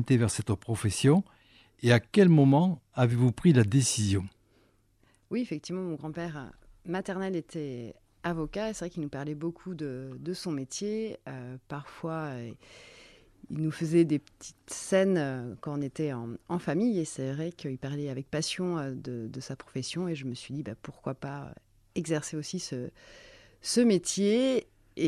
orienté vers cette profession et à quel moment avez-vous pris la décision ? Oui, effectivement, mon grand-père maternel était avocat. Et c'est vrai qu'il nous parlait beaucoup de son métier. Parfois, il nous faisait des petites scènes quand on était en famille. Et c'est vrai qu'il parlait avec passion de sa profession. Et je me suis dit, pourquoi pas exercer aussi ce métier.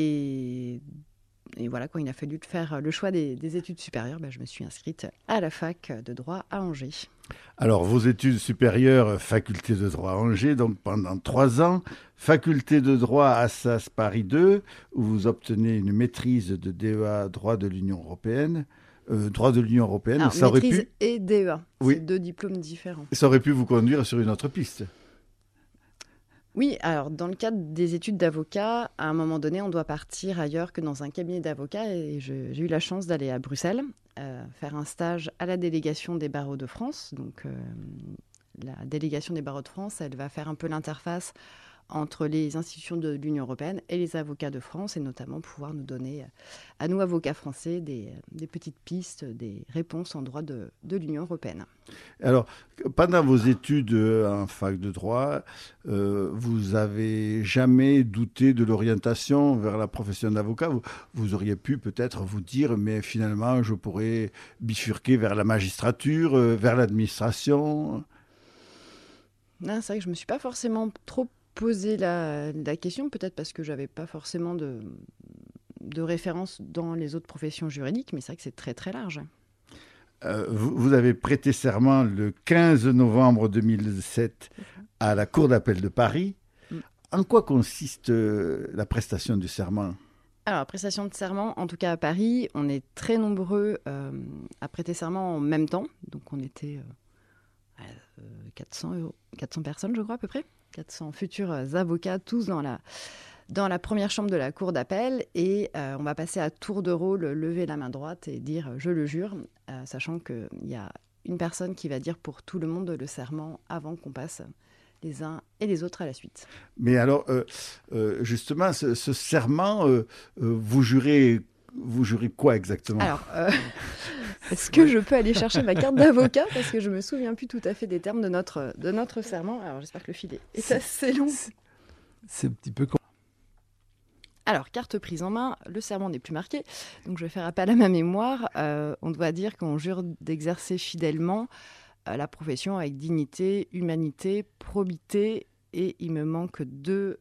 Et voilà, quand il a fallu faire le choix des études supérieures, je me suis inscrite à la fac de droit à Angers. Alors, vos études supérieures, faculté de droit à Angers, donc pendant 3 ans, faculté de droit à Assas Paris 2, où vous obtenez une maîtrise de DEA droit de l'Union européenne. Droit de l'Union européenne, alors, ça aurait pu... Maîtrise et DEA, oui. C'est 2 diplômes différents. Ça aurait pu vous conduire sur une autre piste. Oui, alors dans le cadre des études d'avocat, à un moment donné, on doit partir ailleurs que dans un cabinet d'avocats. Et j'ai eu la chance d'aller à Bruxelles, faire un stage à la délégation des barreaux de France. Donc la délégation des barreaux de France, elle va faire un peu l'interface entre les institutions de l'Union européenne et les avocats de France, et notamment pouvoir nous donner, à nous avocats français, des petites pistes, des réponses en droit de l'Union européenne. Alors, pendant vos études en fac de droit, vous avez jamais douté de l'orientation vers la profession d'avocat. Vous auriez pu peut-être vous dire, mais finalement, je pourrais bifurquer vers la magistrature, vers l'administration. Non, c'est vrai que je ne me suis pas forcément trop posé la question, peut-être parce que je n'avais pas forcément de référence dans les autres professions juridiques, mais c'est vrai que c'est très très large. Vous avez prêté serment le 15 novembre 2007 à la Cour d'appel de Paris. En quoi consiste la prestation du serment ? Alors, la prestation de serment, en tout cas à Paris, on est très nombreux à prêter serment en même temps. Donc, on était 400 personnes, je crois, à peu près. 400 futurs avocats, tous dans la première chambre de la cour d'appel. Et on va passer à tour de rôle, lever la main droite et dire « je le jure », sachant qu'il y a une personne qui va dire pour tout le monde le serment avant qu'on passe les uns et les autres à la suite. Mais alors, justement, ce serment, vous jurez quoi exactement ? Alors, est-ce que je peux aller chercher ma carte d'avocat ? Parce que je ne me souviens plus tout à fait des termes de notre serment. Alors, j'espère que le filet est assez long. C'est un petit peu... Alors, carte prise en main, le serment n'est plus marqué. Donc, je vais faire appel à ma mémoire. On doit dire qu'on jure d'exercer fidèlement la profession avec dignité, humanité, probité. Et il me manque deux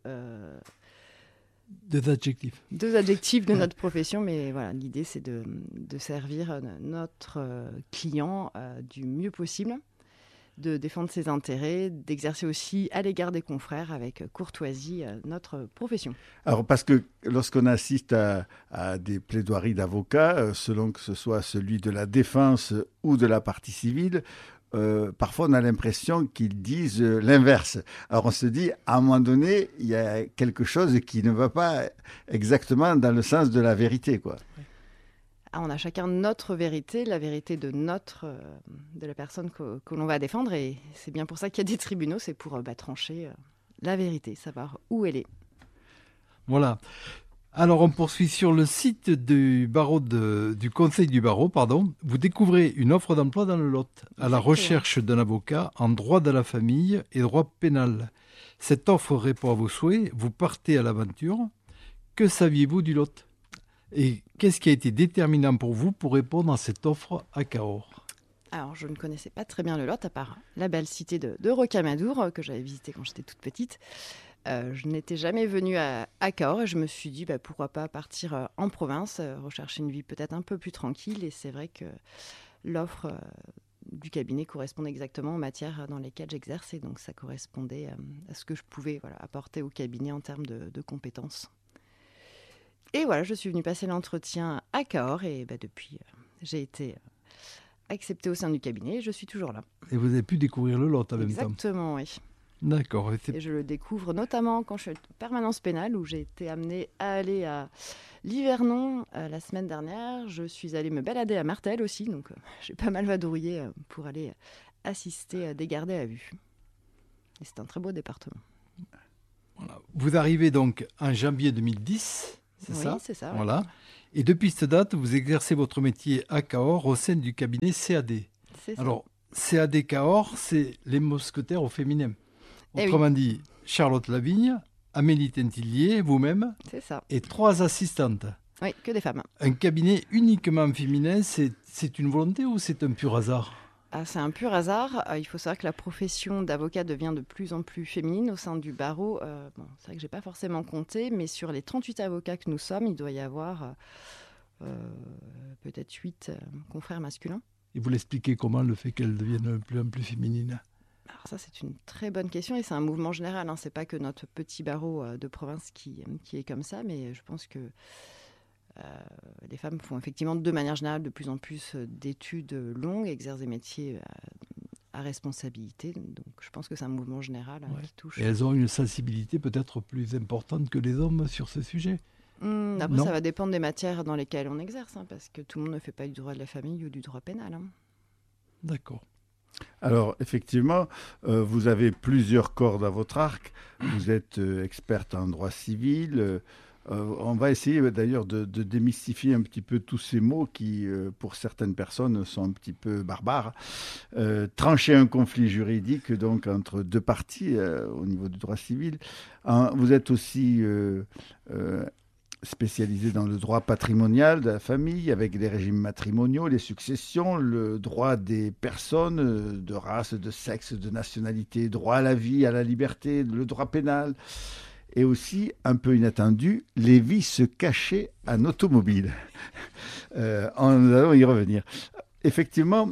adjectifs. 2 adjectifs de notre profession, mais voilà, l'idée c'est de servir notre client du mieux possible, de défendre ses intérêts, d'exercer aussi à l'égard des confrères avec courtoisie notre profession. Alors parce que lorsqu'on assiste à des plaidoiries d'avocats, selon que ce soit celui de la défense ou de la partie civile, parfois on a l'impression qu'ils disent l'inverse. Alors on se dit, à un moment donné, il y a quelque chose qui ne va pas exactement dans le sens de la vérité, quoi. On a chacun notre vérité, la vérité de la personne que l'on va défendre, et c'est bien pour ça qu'il y a des tribunaux, c'est pour trancher la vérité, savoir où elle est. Voilà. Alors, on poursuit sur le site du Conseil du barreau. Vous découvrez une offre d'emploi dans le Lot, à la recherche d'un avocat en droit de la famille et droit pénal. Cette offre répond à vos souhaits. Vous partez à l'aventure. Que saviez-vous du Lot ? Et qu'est-ce qui a été déterminant pour vous pour répondre à cette offre à Cahors ? Alors, je ne connaissais pas très bien le Lot, à part la belle cité de Rocamadour, que j'avais visitée quand j'étais toute petite. Je n'étais jamais venue à Cahors et je me suis dit pourquoi pas partir en province, rechercher une vie peut-être un peu plus tranquille. Et c'est vrai que l'offre du cabinet correspondait exactement aux matières dans lesquelles j'exerçais. Donc ça correspondait à ce que je pouvais apporter au cabinet en termes de compétences. Et voilà, je suis venue passer l'entretien à Cahors et depuis, j'ai été acceptée au sein du cabinet et je suis toujours là. Et vous avez pu découvrir le Lot en même temps ? Exactement, oui. D'accord. Et je le découvre notamment quand je suis en permanence pénale, où j'ai été amenée à aller à Livernon la semaine dernière. Je suis allée me balader à Martel aussi, donc j'ai pas mal vadrouillé pour aller assister à des gardés à vue. Et c'est un très beau département. Voilà. Vous arrivez donc en janvier 2010, c'est ça ? Oui, c'est ça. Voilà. Ouais. Et depuis cette date, vous exercez votre métier à Cahors au sein du cabinet CAD. C'est ça. Alors, CAD Cahors, c'est les mousquetaires au féminin. Eh Autrement dit, Charlotte Lavigne, Amélie Tintillier, vous-même, C'est ça. et 3 assistantes. Oui, que des femmes. Un cabinet uniquement féminin, c'est une volonté ou c'est un pur hasard? Ah, c'est un pur hasard. Il faut savoir que la profession d'avocat devient de plus en plus féminine au sein du barreau. C'est vrai que je n'ai pas forcément compté, mais sur les 38 avocats que nous sommes, il doit y avoir peut-être 8 confrères masculins. Et vous l'expliquez comment, le fait qu'elles deviennent de plus en plus féminines? Alors ça, c'est une très bonne question et c'est un mouvement général. Ce n'est pas que notre petit barreau de province qui est comme ça, mais je pense que les femmes font effectivement de manière générale de plus en plus d'études longues, exercent des métiers à responsabilité. Donc je pense que c'est un mouvement général qui touche. Et elles ont une sensibilité peut-être plus importante que les hommes sur ce sujet? Après, Non. ça va dépendre des matières dans lesquelles on exerce, parce que tout le monde ne fait pas du droit de la famille ou du droit pénal. D'accord. Alors, effectivement, vous avez plusieurs cordes à votre arc. Vous êtes experte en droit civil. On va essayer d'ailleurs de démystifier un petit peu tous ces mots qui, pour certaines personnes, sont un petit peu barbares. Trancher un conflit juridique donc entre deux parties au niveau du droit civil. Vous êtes aussi spécialisé dans le droit patrimonial de la famille, avec les régimes matrimoniaux, les successions, le droit des personnes de race, de sexe, de nationalité, droit à la vie, à la liberté, le droit pénal. Et aussi, un peu inattendu, les vices cachés en automobile. Nous allons y revenir. Effectivement,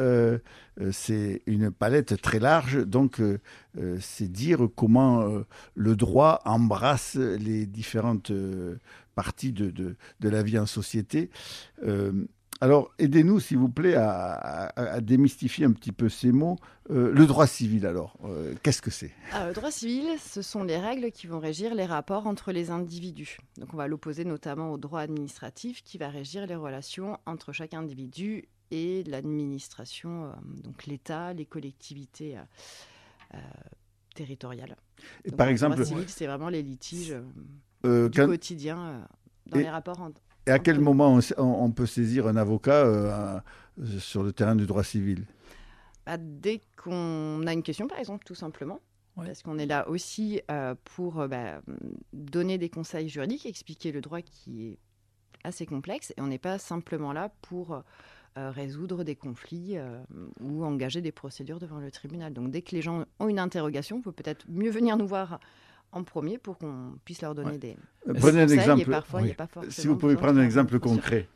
c'est une palette très large, donc c'est dire comment le droit embrasse les différentes parties de la vie en société. Alors, aidez-nous, s'il vous plaît, à démystifier un petit peu ces mots. Le droit civil, alors, qu'est-ce que c'est? Le droit civil, ce sont les règles qui vont régir les rapports entre les individus. Donc, on va l'opposer notamment au droit administratif qui va régir les relations entre chaque individu et l'administration, donc l'État, les collectivités territoriales. Et Donc, par le exemple, droit civil, c'est vraiment les litiges du quand- quotidien dans les rapports entre... et à quel moment on peut saisir un avocat sur le terrain du droit civil? Dès qu'on a une question, par exemple, tout simplement. Ouais. Parce qu'on est là aussi pour donner des conseils juridiques, expliquer le droit qui est assez complexe. Et on n'est pas simplement là pour résoudre des conflits ou engager des procédures devant le tribunal. Donc dès que les gens ont une interrogation, il faut peut-être mieux venir nous voir en premier pour qu'on puisse leur donner des Prenez un conseils. exemple. Et parfois, il n'y a pas forcément Si vous pouvez besoin de prendre un faire exemple procédure. concret.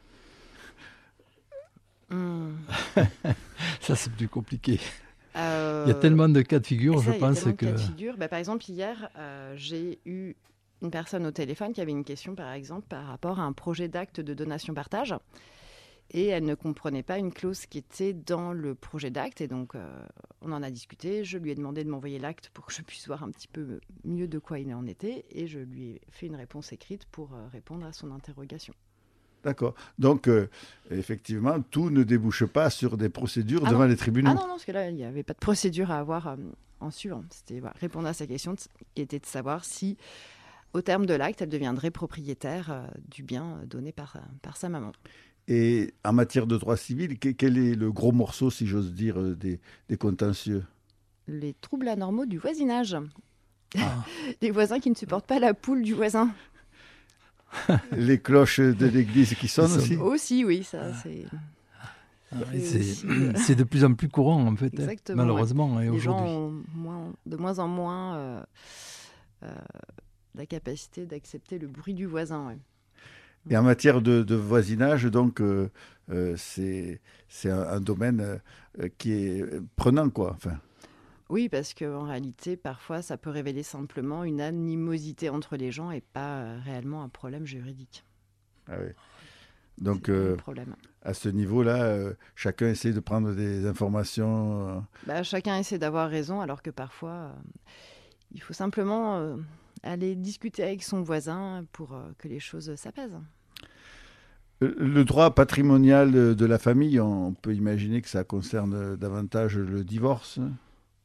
Ça, c'est plus compliqué. Il Il y a tellement de cas de figure, je pense que... Cas de figure. Par exemple, hier, j'ai eu une personne au téléphone qui avait une question, par exemple, par rapport à un projet d'acte de donation-partage. Et elle ne comprenait pas une clause qui était dans le projet d'acte. Et donc, on en a discuté. Je lui ai demandé de m'envoyer l'acte pour que je puisse voir un petit peu mieux de quoi il en était. Et je lui ai fait une réponse écrite pour répondre à son interrogation. D'accord. Donc, effectivement, tout ne débouche pas sur des procédures devant non. les tribunaux. Non, parce que là, il n'y avait pas de procédure à avoir en suivant. C'était répondre à sa question qui était de savoir si, au terme de l'acte, elle deviendrait propriétaire du bien donné par sa maman. Et en matière de droit civil, quel est le gros morceau, si j'ose dire, des contentieux? Les troubles anormaux du voisinage. Les voisins qui ne supportent pas la poule du voisin. Les cloches de l'église qui sonnent aussi? Aussi, oui, ça c'est... C'est de plus en plus courant, en fait, Exactement, malheureusement. ouais. Et Les gens aujourd'hui. ont de moins en moins la capacité d'accepter le bruit du voisin. Ouais. Et en matière de voisinage, donc, c'est un domaine qui est prenant, quoi. Enfin. Oui, parce qu'en réalité, parfois, ça peut révéler simplement une animosité entre les gens et pas réellement un problème juridique. Ah oui. Donc, c'est un problème. à ce niveau-là, chacun essaie de prendre des informations. Chacun essaie d'avoir raison, alors que parfois, il faut simplement aller discuter avec son voisin pour que les choses s'apaisent. Le droit patrimonial de la famille, on peut imaginer que ça concerne davantage le divorce.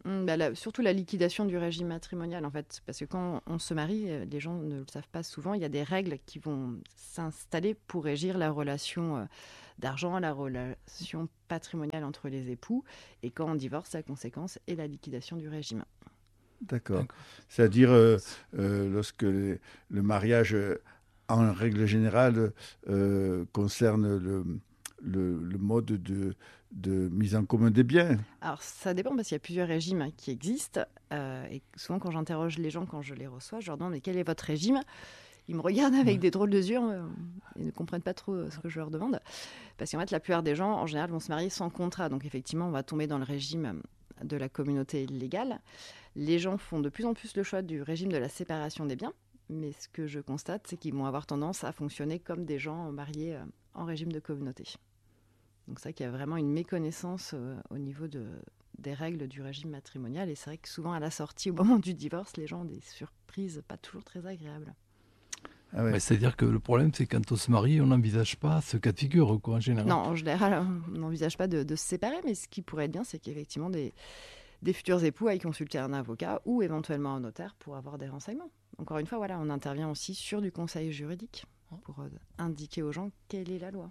Surtout la liquidation du régime matrimonial, en fait. Parce que quand on se marie, les gens ne le savent pas souvent, il y a des règles qui vont s'installer pour régir la relation d'argent, la relation patrimoniale entre les époux. Et quand on divorce, la conséquence est la liquidation du régime. D'accord. C'est-à-dire, lorsque le mariage, en règle générale, concerne le mode de mise en commun des biens. Alors, ça dépend parce qu'il y a plusieurs régimes qui existent. Et souvent, quand j'interroge les gens, quand je les reçois, je leur demande « Mais quel est votre régime ?» Ils me regardent avec des drôles de yeux et ne comprennent pas trop ce que je leur demande. Parce qu'en fait, la plupart des gens, en général, vont se marier sans contrat. Donc, effectivement, on va tomber dans le régime de la communauté légale. Les gens font de plus en plus le choix du régime de la séparation des biens. Mais ce que je constate, c'est qu'ils vont avoir tendance à fonctionner comme des gens mariés en régime de communauté. Donc c'est vrai qu'il y a vraiment une méconnaissance au niveau des règles du régime matrimonial. Et c'est vrai que souvent, à la sortie, au moment du divorce, les gens ont des surprises pas toujours très agréables. Ah ouais. C'est-à-dire que le problème, c'est que quand on se marie, on n'envisage pas ce cas de figure, quoi, en général. Non, en général, on n'envisage pas de se séparer. Mais ce qui pourrait être bien, c'est qu'effectivement, des futurs époux aillent consulter un avocat ou éventuellement un notaire pour avoir des renseignements. Encore une fois, voilà, on intervient aussi sur du conseil juridique pour indiquer aux gens quelle est la loi.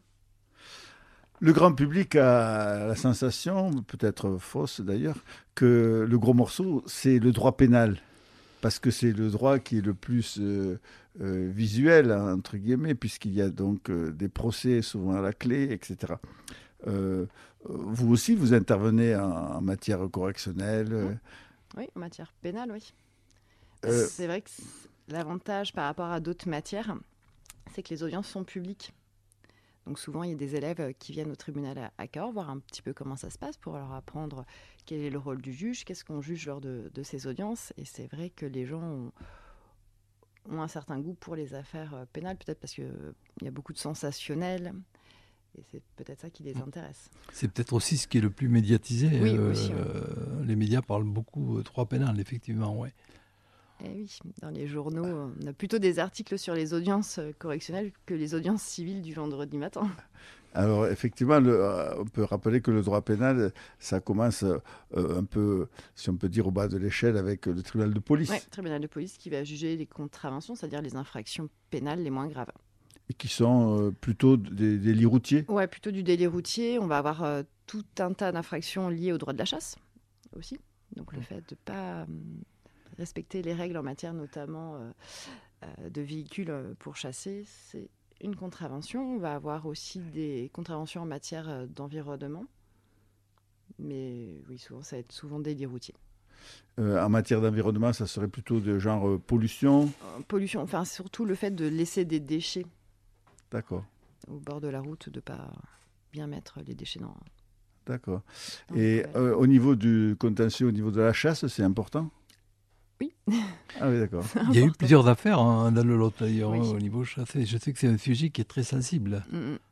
Le grand public a la sensation, peut-être fausse d'ailleurs, que le gros morceau, c'est le droit pénal. Parce que c'est le droit qui est le plus visuel, entre guillemets, puisqu'il y a donc des procès souvent à la clé, etc. Vous aussi, vous intervenez en matière correctionnelle. Oui, en matière pénale, oui. C'est vrai que l'avantage par rapport à d'autres matières, c'est que les audiences sont publiques. Donc souvent, il y a des élèves qui viennent au tribunal à Cahors voir un petit peu comment ça se passe pour leur apprendre quel est le rôle du juge, qu'est-ce qu'on juge lors de ces audiences. Et c'est vrai que les gens ont un certain goût pour les affaires pénales, peut-être parce qu'il y a beaucoup de sensationnel. Et c'est peut-être ça qui les intéresse. C'est peut-être aussi ce qui est le plus médiatisé. Oui, aussi. Les médias parlent beaucoup droit pénal, effectivement, oui. Eh oui, dans les journaux, on a plutôt des articles sur les audiences correctionnelles que les audiences civiles du vendredi matin. Alors effectivement, on peut rappeler que le droit pénal, ça commence un peu, si on peut dire, au bas de l'échelle avec le tribunal de police. Oui, le tribunal de police qui va juger les contraventions, c'est-à-dire les infractions pénales les moins graves. Et qui sont plutôt des délits routiers. Oui, plutôt du délit routier. On va avoir tout un tas d'infractions liées au droit de la chasse aussi. Donc le fait de ne pas respecter les règles en matière notamment de véhicules pour chasser, c'est une contravention. On va avoir aussi des contraventions en matière d'environnement. Mais oui, souvent, ça va être souvent délit routier. En matière d'environnement, ça serait plutôt de genre pollution. Pollution, enfin surtout le fait de laisser des déchets. D'accord. Au bord de la route, de ne pas bien mettre les déchets dans. D'accord. Et au niveau du contentieux, au niveau de la chasse, c'est important ? Oui. Ah oui, d'accord. Il y a eu plusieurs affaires dans le Lot, d'ailleurs, oui. Au niveau chassé. Je sais que c'est un sujet qui est très sensible.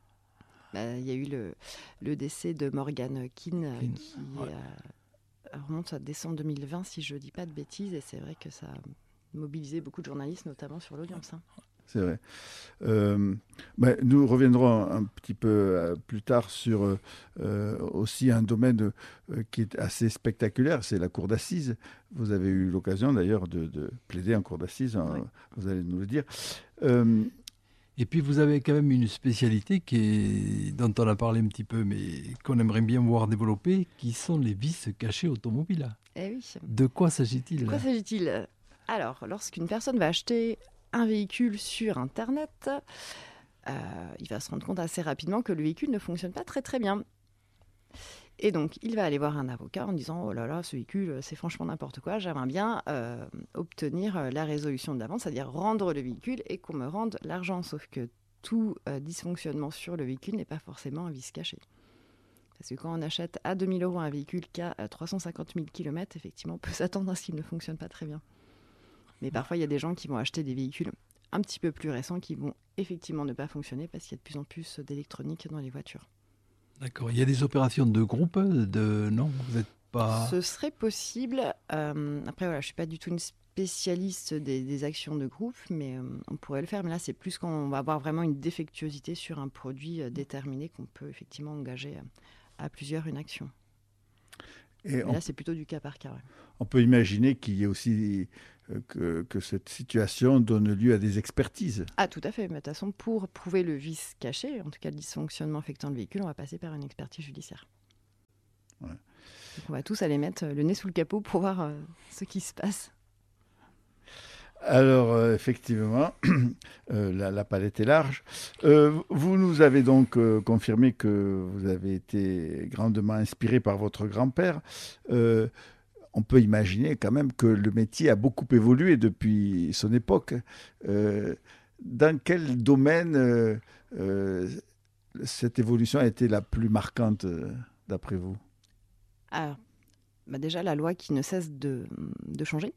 Il y a eu le décès de Morgan Keane. Qui remonte à décembre 2020, si je ne dis pas de bêtises. Et c'est vrai que ça a mobilisé beaucoup de journalistes, notamment sur l'audience. C'est vrai. Nous reviendrons un petit peu plus tard sur aussi un domaine qui est assez spectaculaire, c'est la cour d'assises. Vous avez eu l'occasion d'ailleurs de plaider en cour d'assises, oui. Vous allez nous le dire. Et puis vous avez quand même une spécialité dont on a parlé un petit peu, mais qu'on aimerait bien voir développer, qui sont les vices cachés automobiles. Eh oui. De quoi s'agit-il ? Alors, lorsqu'une personne va acheter un véhicule sur Internet, il va se rendre compte assez rapidement que le véhicule ne fonctionne pas très très bien. Et donc, il va aller voir un avocat en disant « Oh là là, ce véhicule, c'est franchement n'importe quoi, j'aimerais bien obtenir la résolution de la vente, c'est-à-dire rendre le véhicule et qu'on me rende l'argent. » Sauf que tout dysfonctionnement sur le véhicule n'est pas forcément un vice caché. Parce que quand on achète à 2 000 € un véhicule qui a 350 000 km, effectivement, on peut s'attendre à ce qu'il ne fonctionne pas très bien. Mais parfois, il y a des gens qui vont acheter des véhicules un petit peu plus récents qui vont effectivement ne pas fonctionner parce qu'il y a de plus en plus d'électronique dans les voitures. D'accord. Il y a des opérations de groupe Non, vous n'êtes pas... Ce serait possible. Après, voilà, je ne suis pas du tout une spécialiste des actions de groupe, mais on pourrait le faire. Mais là, c'est plus quand on va avoir vraiment une défectuosité sur un produit déterminé qu'on peut effectivement engager à plusieurs une action. Mais là, c'est plutôt du cas par cas. Ouais. On peut imaginer qu'il y ait aussi que cette situation donne lieu à des expertises. Ah, tout à fait. Mais de toute façon, pour prouver le vice caché, en tout cas le dysfonctionnement affectant le véhicule, on va passer par une expertise judiciaire. Ouais. Donc on va tous aller mettre le nez sous le capot pour voir ce qui se passe. Alors, effectivement, la palette est large. Vous nous avez donc confirmé que vous avez été grandement inspiré par votre grand-père. On peut imaginer quand même que le métier a beaucoup évolué depuis son époque. Dans quel domaine cette évolution a été la plus marquante, d'après vous? Alors, déjà, la loi qui ne cesse de changer.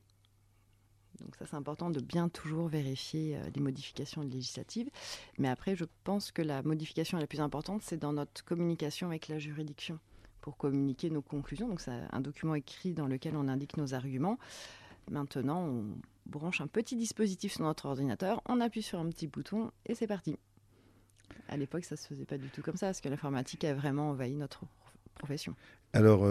Donc ça, c'est important de bien toujours vérifier les modifications législatives. Mais après, je pense que la modification la plus importante, c'est dans notre communication avec la juridiction pour communiquer nos conclusions. Donc c'est un document écrit dans lequel on indique nos arguments. Maintenant, on branche un petit dispositif sur notre ordinateur, on appuie sur un petit bouton et c'est parti. À l'époque, ça ne se faisait pas du tout comme ça, parce que l'informatique a vraiment envahi notre profession. Alors,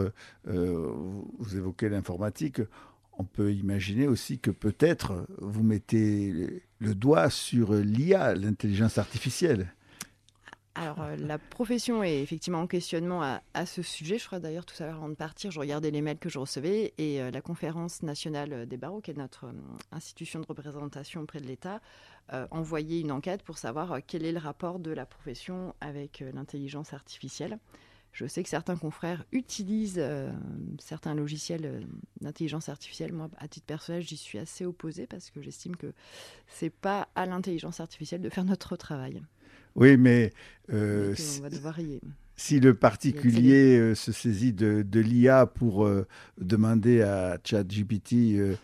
vous évoquez l'informatique. On peut imaginer aussi que peut-être vous mettez le doigt sur l'IA, l'intelligence artificielle. Alors, la profession est effectivement en questionnement à ce sujet. Je crois d'ailleurs tout à l'heure, avant de partir, je regardais les mails que je recevais et la Conférence nationale des barreaux, qui est notre institution de représentation auprès de l'État, envoyait une enquête pour savoir quel est le rapport de la profession avec l'intelligence artificielle. Je sais que certains confrères utilisent certains logiciels d'intelligence artificielle. Moi, à titre personnel, j'y suis assez opposée parce que j'estime que ce n'est pas à l'intelligence artificielle de faire notre travail. Oui, mais on va devoir si le particulier se saisit de l'IA pour demander à ChatGPT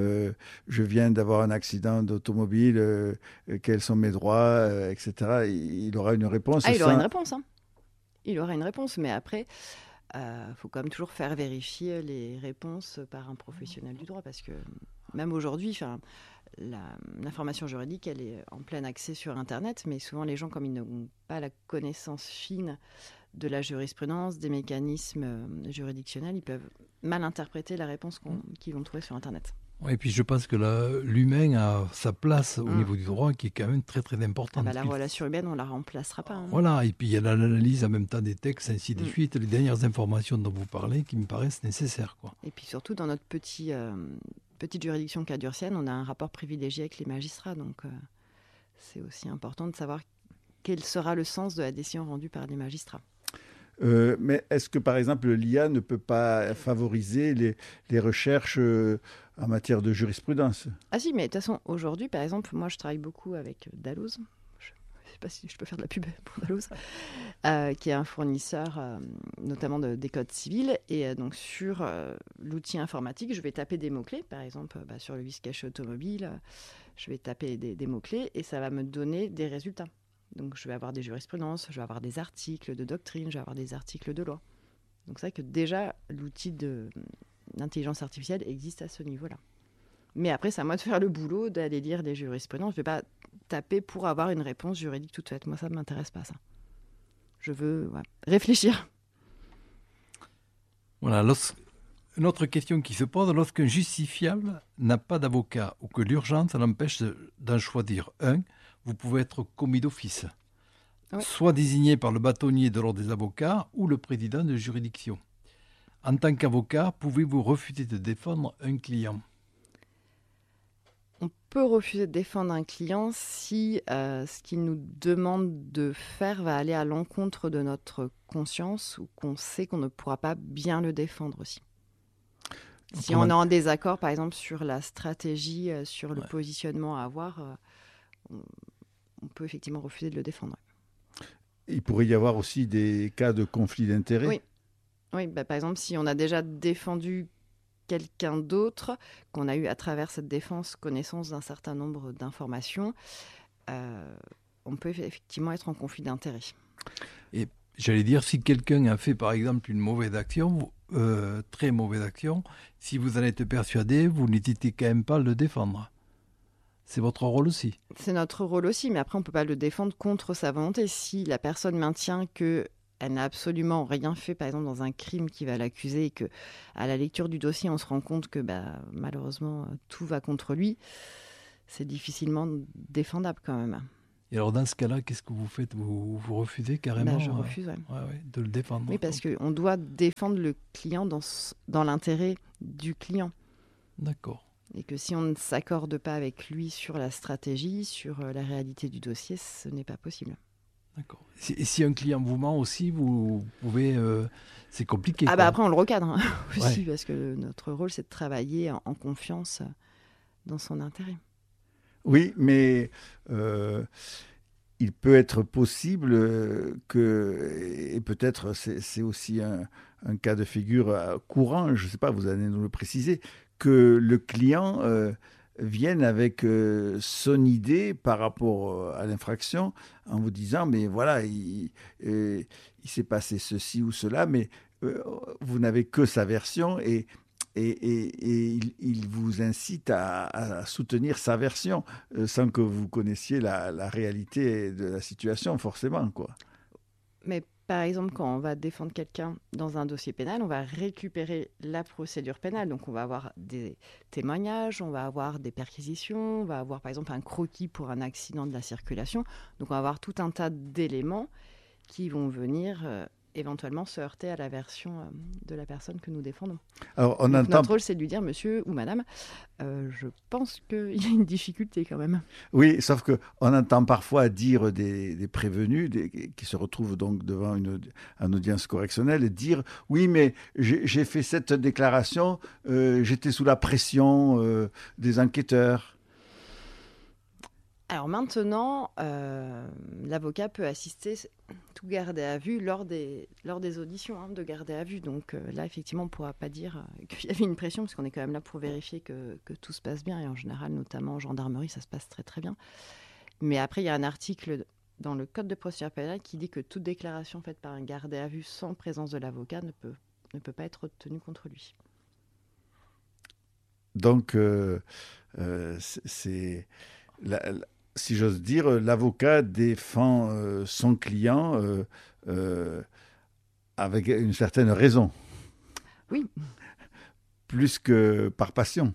je viens d'avoir un accident d'automobile, quels sont mes droits, etc., il aura une réponse. Il aura une réponse, hein. Il aura une réponse, mais après, faut quand même toujours faire vérifier les réponses par un professionnel du droit, parce que même aujourd'hui, l'information juridique, elle est en plein accès sur Internet, mais souvent les gens, comme ils n'ont pas la connaissance fine de la jurisprudence, des mécanismes juridictionnels, ils peuvent mal interpréter la réponse qu'ils vont trouver sur Internet. Et puis je pense que l'humain a sa place au niveau du droit qui est quand même très très importante. La relation humaine, on ne la remplacera pas. Hein. Voilà, et puis il y a l'analyse en même temps des textes, ainsi de suite, les dernières informations dont vous parlez qui me paraissent nécessaires. Quoi. Et puis surtout, dans notre petite juridiction cadurcienne, on a un rapport privilégié avec les magistrats. Donc c'est aussi important de savoir quel sera le sens de la décision rendue par les magistrats. Mais est-ce que, par exemple, l'IA ne peut pas favoriser les recherches en matière de jurisprudence? Ah si, mais de toute façon, aujourd'hui, par exemple, moi, je travaille beaucoup avec Dalloz. Je ne sais pas si je peux faire de la pub pour Dalloz, qui est un fournisseur, notamment des codes civils. Et donc, sur l'outil informatique, je vais taper des mots-clés. Par exemple, sur le vice caché automobile, je vais taper des mots-clés et ça va me donner des résultats. Donc, je vais avoir des jurisprudences, je vais avoir des articles de doctrine, je vais avoir des articles de loi. Donc, c'est vrai que déjà, l'outil d'intelligence artificielle existe à ce niveau-là. Mais après, c'est à moi de faire le boulot, d'aller lire des jurisprudences. Je ne vais pas taper pour avoir une réponse juridique toute faite. Moi, ça ne m'intéresse pas, ça. Je veux réfléchir. Voilà, une autre question qui se pose, lorsqu'un justifiable n'a pas d'avocat ou que l'urgence l'empêche d'en choisir un, vous pouvez être commis d'office, soit désigné par le bâtonnier de l'ordre des avocats ou le président de juridiction. En tant qu'avocat, pouvez-vous refuser de défendre un client? On peut refuser de défendre un client si ce qu'il nous demande de faire va aller à l'encontre de notre conscience ou qu'on sait qu'on ne pourra pas bien le défendre aussi. Si on est en désaccord, par exemple, sur la stratégie, sur le positionnement à avoir, on peut effectivement refuser de le défendre. Il pourrait y avoir aussi des cas de conflit d'intérêts. Oui, par exemple, si on a déjà défendu quelqu'un d'autre, qu'on a eu à travers cette défense connaissance d'un certain nombre d'informations, on peut effectivement être en conflit d'intérêts. Et j'allais dire, si quelqu'un a fait par exemple une mauvaise action, très mauvaise action, si vous en êtes persuadé, vous n'hésitez quand même pas à le défendre. C'est votre rôle aussi. C'est notre rôle aussi, mais après on ne peut pas le défendre contre sa volonté. Si la personne maintient que elle n'a absolument rien fait, par exemple, dans un crime qui va l'accuser et qu'à la lecture du dossier, on se rend compte que malheureusement, tout va contre lui, c'est difficilement défendable quand même. Et alors, dans ce cas-là, qu'est-ce que vous faites ? Vous refusez carrément Je refuse, oui. De le défendre. Oui, parce qu'on doit défendre le client dans l'intérêt du client. D'accord. Et que si on ne s'accorde pas avec lui sur la stratégie, sur la réalité du dossier, ce n'est pas possible. D'accord. Et si un client vous ment aussi, vous pouvez... c'est compliqué. Après, on le recadre aussi, Ouais. parce que notre rôle, c'est de travailler en confiance dans son intérêt. Oui, mais il peut être possible et peut-être c'est aussi un cas de figure courant, je ne sais pas, vous allez nous le préciser, que le client vienne avec son idée par rapport à l'infraction en vous disant, mais voilà, il s'est passé ceci ou cela, mais vous n'avez que sa version et il vous incite à soutenir sa version sans que vous connaissiez la réalité de la situation, forcément, quoi. Mais par exemple, quand on va défendre quelqu'un dans un dossier pénal, on va récupérer la procédure pénale. Donc, on va avoir des témoignages, on va avoir des perquisitions, on va avoir, par exemple, un croquis pour un accident de la circulation. Donc, on va avoir tout un tas d'éléments qui vont venir éventuellement se heurter à la version de la personne que nous défendons. Alors, notre rôle, c'est de lui dire, monsieur ou madame, je pense qu'il y a une difficulté quand même. Oui, sauf qu'on entend parfois dire des prévenus qui se retrouvent donc devant une audience correctionnelle dire « Oui, mais j'ai fait cette déclaration, j'étais sous la pression des enquêteurs ». Alors maintenant, l'avocat peut assister tout gardé à vue lors des auditions de gardé à vue. Donc là, effectivement, on ne pourra pas dire qu'il y avait une pression, parce qu'on est quand même là pour vérifier que tout se passe bien. Et en général, notamment en gendarmerie, ça se passe très très bien. Mais après, il y a un article dans le Code de procédure pénale qui dit que toute déclaration faite par un gardé à vue sans présence de l'avocat ne peut pas être tenue contre lui. Donc, si j'ose dire, l'avocat défend son client avec une certaine raison. Oui. Plus que par passion.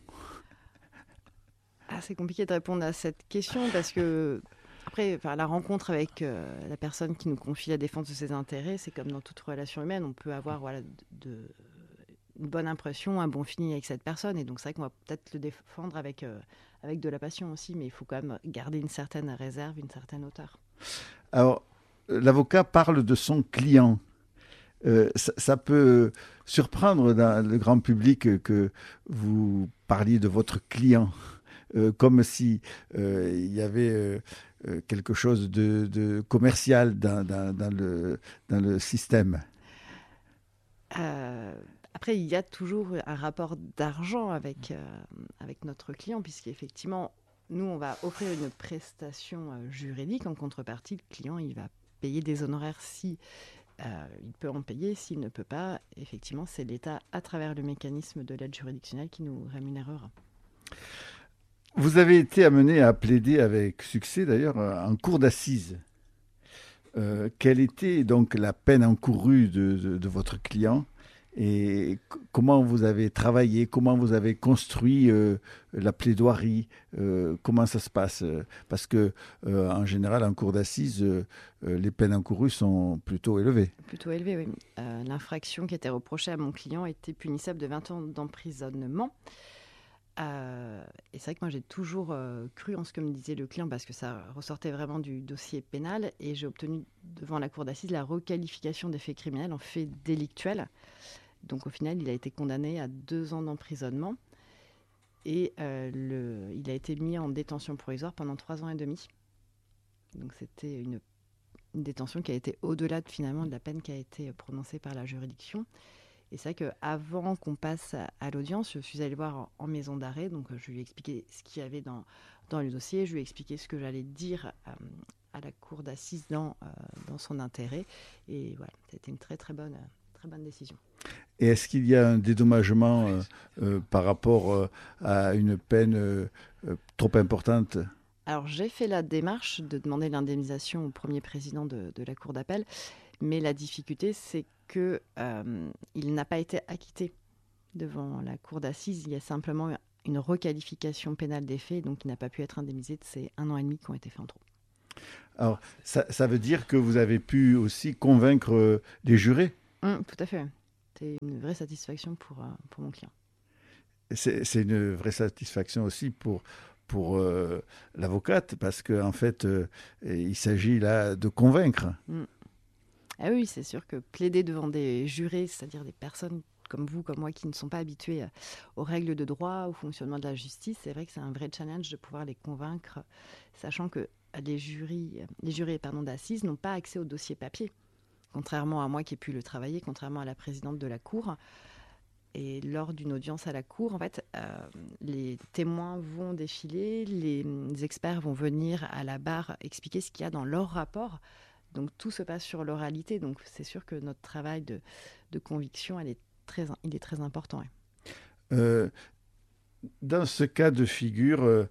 C'est compliqué de répondre à cette question parce que après, la rencontre avec la personne qui nous confie la défense de ses intérêts, c'est comme dans toute relation humaine, on peut avoir une bonne impression, un bon feeling avec cette personne. Et donc, c'est vrai qu'on va peut-être le défendre avec de la passion aussi, mais il faut quand même garder une certaine réserve, une certaine hauteur. Alors, l'avocat parle de son client. Ça peut surprendre dans le grand public que vous parliez de votre client, comme si il y avait quelque chose de commercial dans le système. Après, il y a toujours un rapport d'argent avec notre client, puisqu'effectivement, nous, on va offrir une prestation juridique. En contrepartie, le client, il va payer des honoraires si il peut en payer. S'il ne peut pas, effectivement, c'est l'État, à travers le mécanisme de l'aide juridictionnelle, qui nous rémunérera. Vous avez été amené à plaider avec succès, d'ailleurs, en cour d'assises. Quelle était donc la peine encourue de votre client ? Et comment vous avez travaillé, comment vous avez construit la plaidoirie, comment ça se passe ? Parce que en général, en cour d'assises, les peines encourues sont plutôt élevées. Plutôt élevées, oui. L'infraction qui était reprochée à mon client était punissable de 20 ans d'emprisonnement. Et c'est vrai que moi, j'ai toujours cru en ce que me disait le client, parce que ça ressortait vraiment du dossier pénal. Et j'ai obtenu devant la cour d'assises la requalification des faits criminels en faits délictuels. Donc au final, il a été condamné à 2 ans d'emprisonnement et il a été mis en détention provisoire pendant 3 ans et demi. Donc c'était une détention qui a été au-delà finalement de la peine qui a été prononcée par la juridiction. Et c'est vrai qu'avant qu'on passe à l'audience, je suis allée voir en maison d'arrêt. Donc je lui ai expliqué ce qu'il y avait dans le dossier, je lui ai expliqué ce que j'allais dire à la cour d'assises dans son intérêt. Et voilà, c'était une très très bonne décision. Et est-ce qu'il y a un dédommagement par rapport à une peine trop importante ? Alors, j'ai fait la démarche de demander l'indemnisation au premier président de la Cour d'appel, Mais la difficulté, c'est qu'il n'a pas été acquitté devant la cour d'assises. Il y a simplement une requalification pénale des faits, donc il n'a pas pu être indemnisé de ces 1 an et demi qui ont été faits en trop. Alors, ça veut dire que vous avez pu aussi convaincre les jurés? Tout à fait. C'est une vraie satisfaction pour mon client. C'est une vraie satisfaction aussi pour l'avocate, parce qu'en fait, il s'agit là de convaincre. Ah oui, c'est sûr que plaider devant des jurés, c'est-à-dire des personnes comme vous, comme moi, qui ne sont pas habitués aux règles de droit, au fonctionnement de la justice, c'est vrai que c'est un vrai challenge de pouvoir les convaincre, sachant que les jurés d'assises n'ont pas accès au dossier papier, contrairement à moi qui ai pu le travailler, contrairement à la présidente de la cour. Et lors d'une audience à la cour, en fait, les témoins vont défiler, les experts vont venir à la barre expliquer ce qu'il y a dans leur rapport. Donc tout se passe sur l'oralité. Donc c'est sûr que notre travail de conviction, il est très important. Ouais. Dans ce cas de figure,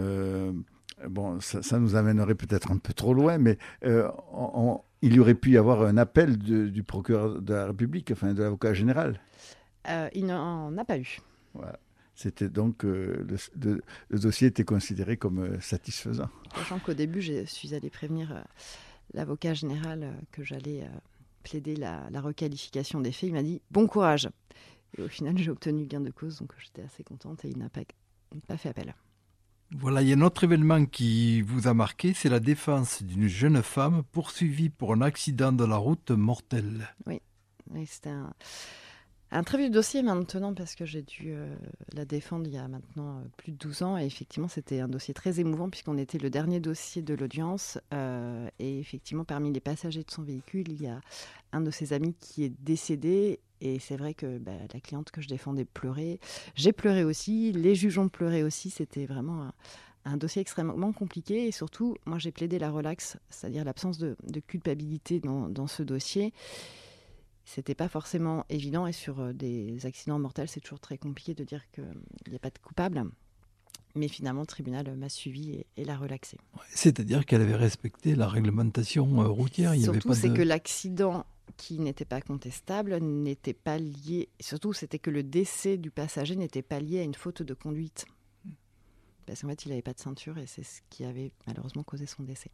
bon, ça nous amènerait peut-être un peu trop loin, mais il y aurait pu y avoir un appel du procureur de la République, enfin de l'avocat général. Il n'en a pas eu. Voilà. C'était donc le dossier était considéré comme satisfaisant. Sachant qu'au début, je suis allée prévenir l'avocat général que j'allais plaider la requalification des faits. Il m'a dit « bon courage ». Et au final, j'ai obtenu gain de cause, donc j'étais assez contente et il n'a pas fait appel. Voilà, il y a un autre événement qui vous a marqué, c'est la défense d'une jeune femme poursuivie pour un accident de la route mortel. Oui, c'était un très vieux dossier maintenant parce que j'ai dû la défendre il y a maintenant plus de 12 ans. Et effectivement, c'était un dossier très émouvant puisqu'on était le dernier dossier de l'audience. Et effectivement, parmi les passagers de son véhicule, il y a un de ses amis qui est décédé. Et c'est vrai que la cliente que je défendais pleurait. J'ai pleuré aussi, les juges ont pleuré aussi. C'était vraiment un dossier extrêmement compliqué. Et surtout, moi, j'ai plaidé la relaxe, c'est-à-dire l'absence de culpabilité dans ce dossier. C'était pas forcément évident et sur des accidents mortels, c'est toujours très compliqué de dire qu'il n'y a pas de coupable. Mais finalement, le tribunal m'a suivi et l'a relaxé. C'est-à-dire qu'elle avait respecté la réglementation routière. Surtout, c'est que l'accident qui n'était pas contestable n'était pas lié. Surtout, c'était que le décès du passager n'était pas lié à une faute de conduite. Parce qu'en fait, il n'avait pas de ceinture et c'est ce qui avait malheureusement causé son décès.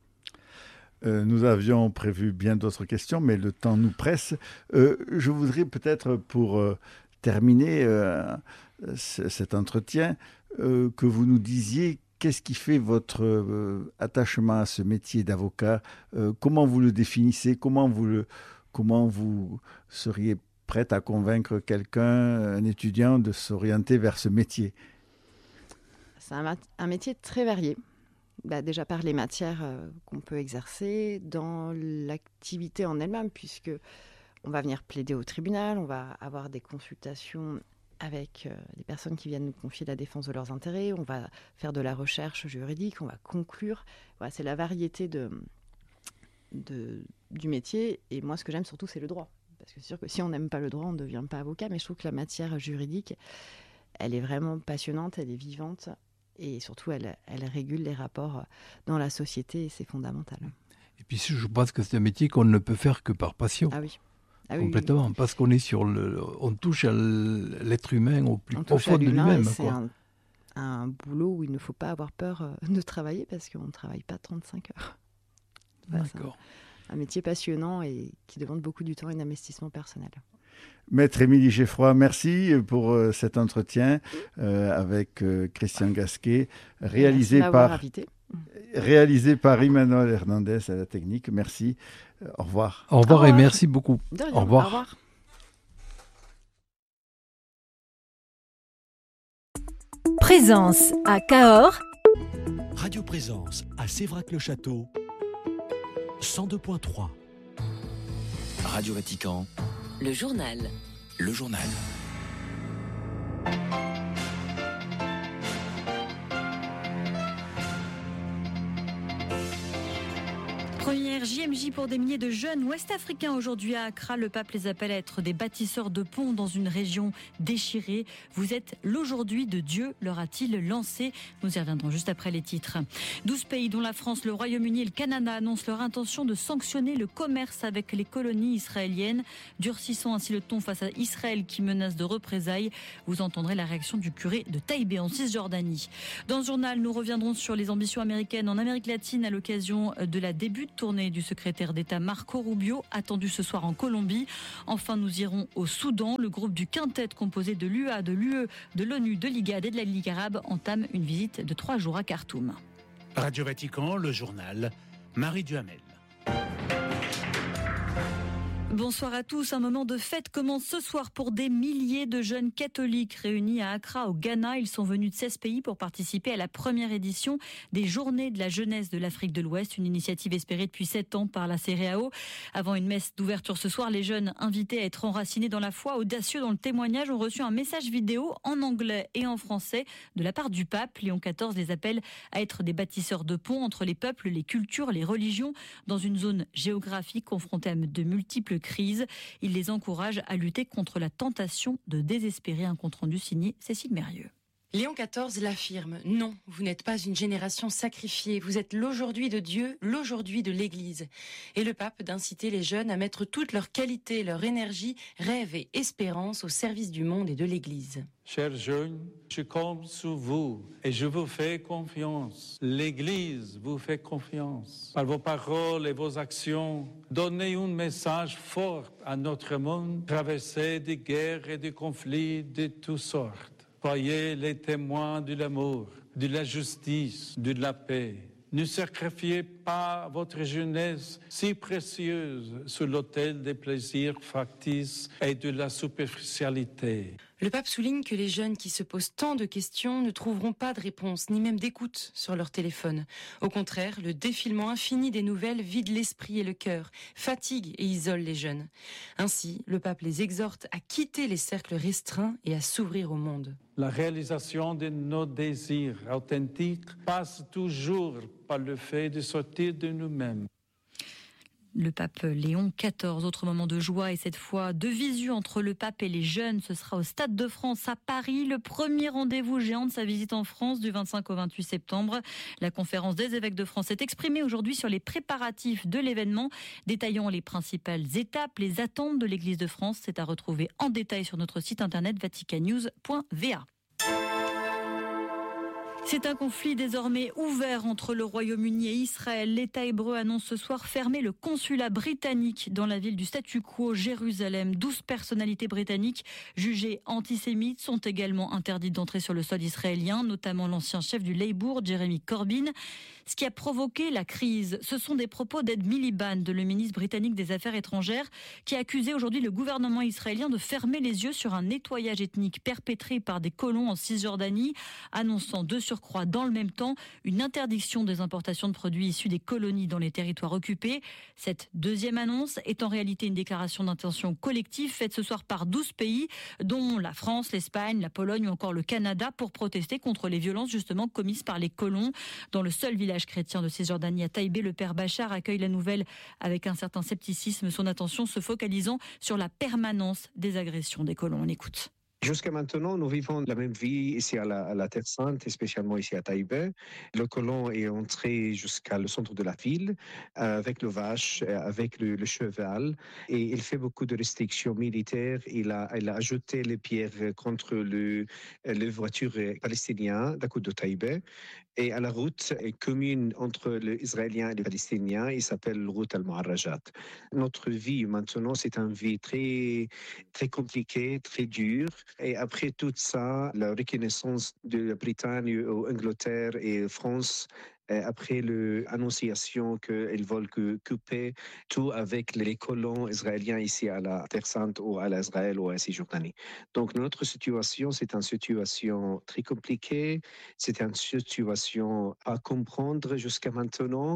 Nous avions prévu bien d'autres questions, mais le temps nous presse. Je voudrais peut-être, pour terminer cet entretien, que vous nous disiez qu'est-ce qui fait votre attachement à ce métier d'avocat, comment vous le définissez, comment vous seriez prête à convaincre quelqu'un, un étudiant, de s'orienter vers ce métier? C'est un métier très varié. Déjà par les matières qu'on peut exercer, dans l'activité en elle-même, puisque on va venir plaider au tribunal, on va avoir des consultations avec les personnes qui viennent nous confier la défense de leurs intérêts, on va faire de la recherche juridique, on va conclure. Voilà, c'est la variété du métier. Et moi, ce que j'aime surtout, c'est le droit. Parce que c'est sûr que si on n'aime pas le droit, on ne devient pas avocat. Mais je trouve que la matière juridique, elle est vraiment passionnante, elle est vivante. Et surtout, elle régule les rapports dans la société et c'est fondamental. Et puis, je pense que c'est un métier qu'on ne peut faire que par passion. Ah oui. Complètement, oui. Parce qu'on est on touche à l'être humain au plus profond de lui-même. C'est un boulot où il ne faut pas avoir peur de travailler parce qu'on ne travaille pas 35 heures. Voilà, D'accord. C'est un métier passionnant et qui demande beaucoup du temps et d'investissement personnel. Maître Émilie Geffroy, merci pour cet entretien avec Christian Gasquet, réalisé par Emmanuel Hernandez à la technique. Merci. Au revoir. Au revoir et merci beaucoup. De rien. Au revoir. Au revoir. Présence à Cahors. Radio Présence à Sévrac-le-Château. 102.3. Radio Vatican. Le journal. Le journal. Première JMJ pour des milliers de jeunes ouest-africains aujourd'hui à Accra. Le pape les appelle à être des bâtisseurs de ponts dans une région déchirée. Vous êtes l'aujourd'hui de Dieu, leur a-t-il lancé. Nous y reviendrons juste après les titres. 12 pays dont la France, le Royaume-Uni et le Canada annoncent leur intention de sanctionner le commerce avec les colonies israéliennes, durcissant ainsi le ton face à Israël qui menace de représailles. Vous entendrez la réaction du curé de Taïbé en Cisjordanie. Dans ce journal, nous reviendrons sur les ambitions américaines en Amérique latine à l'occasion de la début de tournée du secrétaire d'État Marco Rubio, attendu ce soir en Colombie. Enfin, nous irons au Soudan. Le groupe du Quintet composé de l'UA, de l'UE, de l'ONU, de l'IGAD et de la Ligue arabe entame une visite de 3 jours à Khartoum. Radio Vatican, le journal, Marie Duhamel. Bonsoir à tous. Un moment de fête commence ce soir pour des milliers de jeunes catholiques réunis à Accra, au Ghana. Ils sont venus de 16 pays pour participer à la première édition des Journées de la jeunesse de l'Afrique de l'Ouest, une initiative espérée depuis 7 ans par la CEREAO. Avant une messe d'ouverture ce soir, les jeunes invités à être enracinés dans la foi, audacieux dans le témoignage, ont reçu un message vidéo en anglais et en français de la part du pape. Léon XIV les appelle à être des bâtisseurs de ponts entre les peuples, les cultures, les religions, dans une zone géographique confrontée à de multiples crise. Il les encourage à lutter contre la tentation de désespérer. Un compte-rendu signé Cécile Mérieux. Léon XIV l'affirme, non, vous n'êtes pas une génération sacrifiée, vous êtes l'aujourd'hui de Dieu, l'aujourd'hui de l'Église. Et le pape d'inciter les jeunes à mettre toutes leurs qualités, leur énergie, rêve et espérance au service du monde et de l'Église. Chers jeunes, je compte sur vous et je vous fais confiance. L'Église vous fait confiance. Par vos paroles et vos actions, donnez un message fort à notre monde, traversé de guerres et de conflits de toutes sortes. Soyez les témoins de l'amour, de la justice, de la paix. Ne sacrifiez pas votre jeunesse si précieuse sur l'autel des plaisirs factices et de la superficialité. Le pape souligne que les jeunes qui se posent tant de questions ne trouveront pas de réponse, ni même d'écoute sur leur téléphone. Au contraire, le défilement infini des nouvelles vide l'esprit et le cœur, fatigue et isole les jeunes. Ainsi, le pape les exhorte à quitter les cercles restreints et à s'ouvrir au monde. La réalisation de nos désirs authentiques passe toujours par le fait de sortir de nous-mêmes. Le pape Léon XIV, autre moment de joie et cette fois de visu entre le pape et les jeunes. Ce sera au Stade de France à Paris, le premier rendez-vous géant de sa visite en France du 25 au 28 septembre. La conférence des évêques de France s'est exprimée aujourd'hui sur les préparatifs de l'événement, détaillant les principales étapes, les attentes de l'Église de France. C'est à retrouver en détail sur notre site internet vaticannews.va. C'est un conflit désormais ouvert entre le Royaume-Uni et Israël. L'État hébreu annonce ce soir fermer le consulat britannique dans la ville du statu quo, Jérusalem. 12 personnalités britanniques jugées antisémites sont également interdites d'entrer sur le sol israélien, notamment l'ancien chef du Labour, Jeremy Corbyn. Ce qui a provoqué la crise, ce sont des propos d'Ed Miliband, le ministre britannique des Affaires étrangères, qui a accusé aujourd'hui le gouvernement israélien de fermer les yeux sur un nettoyage ethnique perpétré par des colons en Cisjordanie, annonçant de surcroît dans le même temps une interdiction des importations de produits issus des colonies dans les territoires occupés. Cette deuxième annonce est en réalité une déclaration d'intention collective faite ce soir par 12 pays, dont la France, l'Espagne, la Pologne ou encore le Canada, pour protester contre les violences justement commises par les colons. Dans le seul village chrétien de Cisjordanie à Taïbé, le père Bachar accueille la nouvelle avec un certain scepticisme, son attention se focalisant sur la permanence des agressions des colons. On écoute. Jusqu'à maintenant, nous vivons la même vie ici à la Terre Sainte, et spécialement ici à Taïbé. Le colon est entré jusqu'à le centre de la ville avec le vache, avec le cheval, et il fait beaucoup de restrictions militaires. Il a ajouté les pierres contre les voitures palestiniennes d'à côté de Taïbé. Et à la route commune entre les Israéliens et les Palestiniens, il s'appelle la route Al-Mu'arrajat. Notre vie maintenant, c'est une vie très, très compliquée, très dure. Et après tout ça, la reconnaissance de la Bretagne, Angleterre et France, après l'annonciation qu'ils veulent couper tout avec les colons israéliens ici à la Terre Sainte ou à l'Israël ou à la Cisjordanie. Donc notre situation, c'est une situation très compliquée, c'est une situation à comprendre jusqu'à maintenant.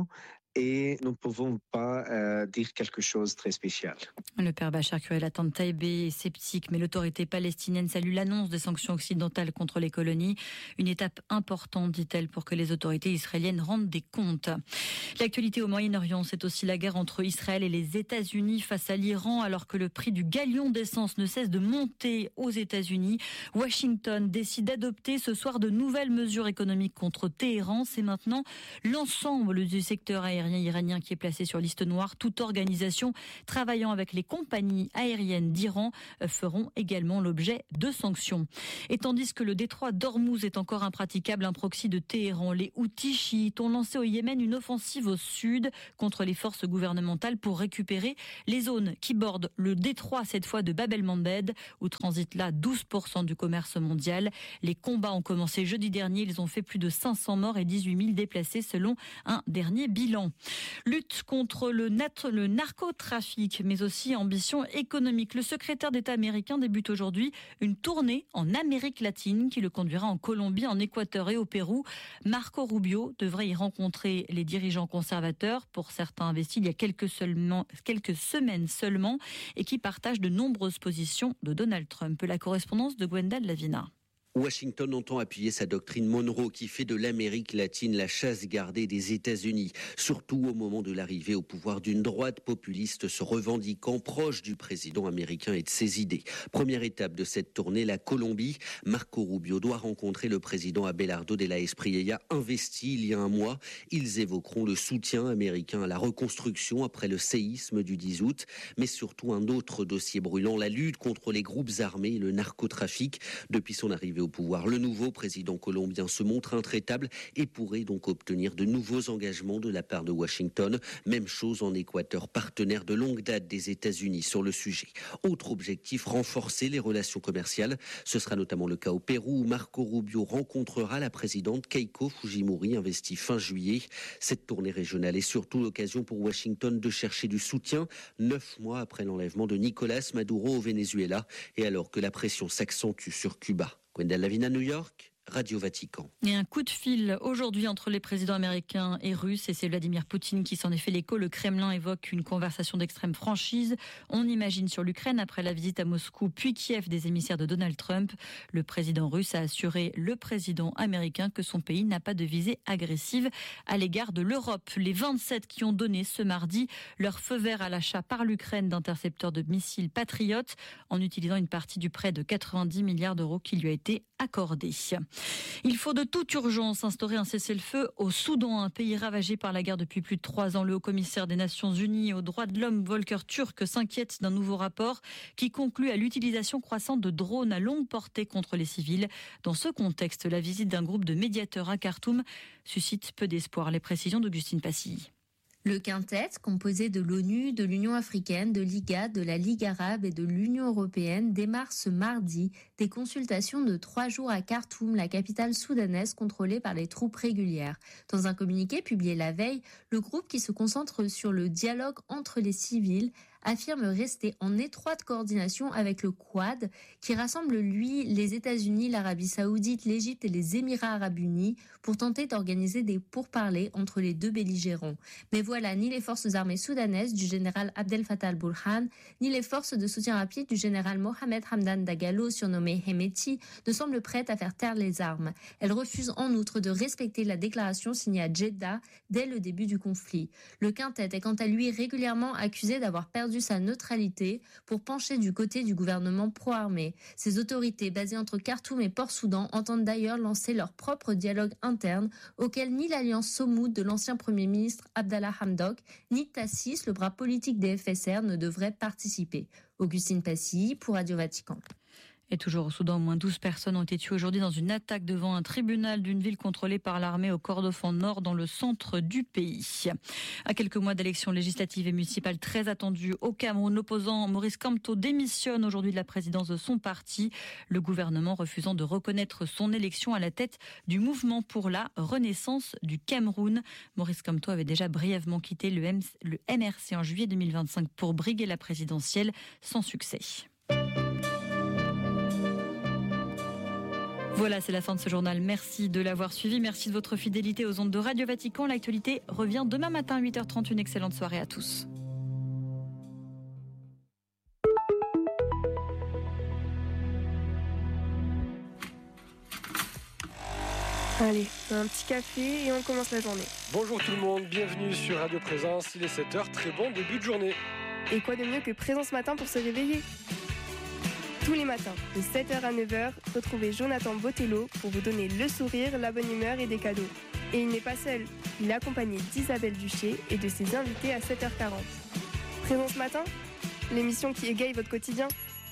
et nous ne pouvons pas dire quelque chose de très spécial. Le père Bachar Kurelat de Taïbé est sceptique, mais l'autorité palestinienne salue l'annonce des sanctions occidentales contre les colonies. Une étape importante, dit-elle, pour que les autorités israéliennes rendent des comptes. L'actualité au Moyen-Orient, c'est aussi la guerre entre Israël et les États-Unis face à l'Iran, alors que le prix du galion d'essence ne cesse de monter aux États-Unis. Washington décide d'adopter ce soir de nouvelles mesures économiques contre Téhéran. C'est maintenant l'ensemble du secteur aérien iranien qui est placé sur liste noire. Toute organisation travaillant avec les compagnies aériennes d'Iran feront également l'objet de sanctions. Et tandis que le détroit d'Ormuz est encore impraticable, un proxy de Téhéran, les Houthis chiites ont lancé au Yémen une offensive au sud contre les forces gouvernementales pour récupérer les zones qui bordent le détroit, cette fois de Bab el-Mandeb, où transite là 12% du commerce mondial. Les combats ont commencé jeudi dernier. Ils ont fait plus de 500 morts et 18 000 déplacés selon un dernier bilan. Lutte contre le narcotrafic, mais aussi ambition économique. Le secrétaire d'État américain débute aujourd'hui une tournée en Amérique latine qui le conduira en Colombie, en Équateur et au Pérou. Marco Rubio devrait y rencontrer les dirigeants conservateurs, pour certains investis il y a quelques semaines seulement, et qui partagent de nombreuses positions de Donald Trump. La correspondance de Gwendal Lavina. Washington entend appuyer sa doctrine Monroe qui fait de l'Amérique latine la chasse gardée des États-Unis, surtout au moment de l'arrivée au pouvoir d'une droite populiste se revendiquant proche du président américain et de ses idées. Première étape de cette tournée, la Colombie. Marco Rubio doit rencontrer le président Abelardo de la Espriella, investi il y a un mois. Ils évoqueront le soutien américain à la reconstruction après le séisme du 10 août, mais surtout un autre dossier brûlant, la lutte contre les groupes armés et le narcotrafic. Depuis son arrivée au pouvoir, le nouveau président colombien se montre intraitable et pourrait donc obtenir de nouveaux engagements de la part de Washington. Même chose en Équateur, partenaire de longue date des États-Unis sur le sujet. Autre objectif, renforcer les relations commerciales. Ce sera notamment le cas au Pérou où Marco Rubio rencontrera la présidente Keiko Fujimori, investie fin juillet. Cette tournée régionale est surtout l'occasion pour Washington de chercher du soutien 9 mois après l'enlèvement de Nicolás Maduro au Venezuela et alors que la pression s'accentue sur Cuba. Gwendal Lavina, New York, Radio Vatican. Et un coup de fil aujourd'hui entre les présidents américains et russes, et c'est Vladimir Poutine qui s'en est fait l'écho. Le Kremlin évoque une conversation d'extrême franchise. On imagine sur l'Ukraine après la visite à Moscou puis Kiev des émissaires de Donald Trump. Le président russe a assuré le président américain que son pays n'a pas de visée agressive à l'égard de l'Europe. Les 27 qui ont donné ce mardi leur feu vert à l'achat par l'Ukraine d'intercepteurs de missiles patriotes en utilisant une partie du prêt de 90 milliards d'euros qui lui a été accordé. Il faut de toute urgence instaurer un cessez-le-feu au Soudan, un pays ravagé par la guerre depuis plus de 3 ans. Le haut-commissaire des Nations Unies aux droits de l'homme, Volker Turk, s'inquiète d'un nouveau rapport qui conclut à l'utilisation croissante de drones à longue portée contre les civils. Dans ce contexte, la visite d'un groupe de médiateurs à Khartoum suscite peu d'espoir. Les précisions d'Augustine Passy. Le quintet, composé de l'ONU, de l'Union africaine, de l'IGAD, de la Ligue arabe et de l'Union européenne, démarre ce mardi des consultations de 3 jours à Khartoum, la capitale soudanaise contrôlée par les troupes régulières. Dans un communiqué publié la veille, le groupe qui se concentre sur le dialogue entre les civils affirme rester en étroite coordination avec le Quad, qui rassemble, lui, les États-Unis, l'Arabie saoudite, l'Égypte et les Émirats arabes unis, pour tenter d'organiser des pourparlers entre les deux belligérants. Mais voilà, ni les forces armées soudanaises du général Abdel Fattah al-Burhan, ni les forces de soutien rapide du général Mohamed Hamdan Dagalo, surnommé Hemeti, ne semblent prêtes à faire taire les armes. Elles refusent en outre de respecter la déclaration signée à Jeddah dès le début du conflit. Le quintet est quant à lui régulièrement accusé d'avoir perdu sa neutralité pour pencher du côté du gouvernement pro-armé. Ces autorités basées entre Khartoum et Port-Soudan entendent d'ailleurs lancer leur propre dialogue interne auquel ni l'alliance Somoud de l'ancien Premier ministre Abdallah Hamdok, ni Tassis, le bras politique des FSR, ne devraient participer. Augustine Passy pour Radio Vatican. Et toujours au Soudan, au moins 12 personnes ont été tuées aujourd'hui dans une attaque devant un tribunal d'une ville contrôlée par l'armée au Kordofan Nord, dans le centre du pays. À quelques mois d'élections législatives et municipales très attendues au Cameroun, l'opposant Maurice Kamto démissionne aujourd'hui de la présidence de son parti, le gouvernement refusant de reconnaître son élection à la tête du mouvement pour la renaissance du Cameroun. Maurice Kamto avait déjà brièvement quitté le MRC en juillet 2025 pour briguer la présidentielle, sans succès. Voilà, c'est la fin de ce journal. Merci de l'avoir suivi. Merci de votre fidélité aux ondes de Radio Vatican. L'actualité revient demain matin à 8h30. Une excellente soirée à tous. Allez, un petit café et on commence la journée. Bonjour tout le monde, bienvenue sur Radio Présence. Il est 7h, très bon début de journée. Et quoi de mieux que Présence Matin pour se réveiller ? Tous les matins, de 7h à 9h, retrouvez Jonathan Botello pour vous donner le sourire, la bonne humeur et des cadeaux. Et il n'est pas seul, il est accompagné d'Isabelle Duché et de ses invités à 7h40. Présence Matin, l'émission qui égaye votre quotidien.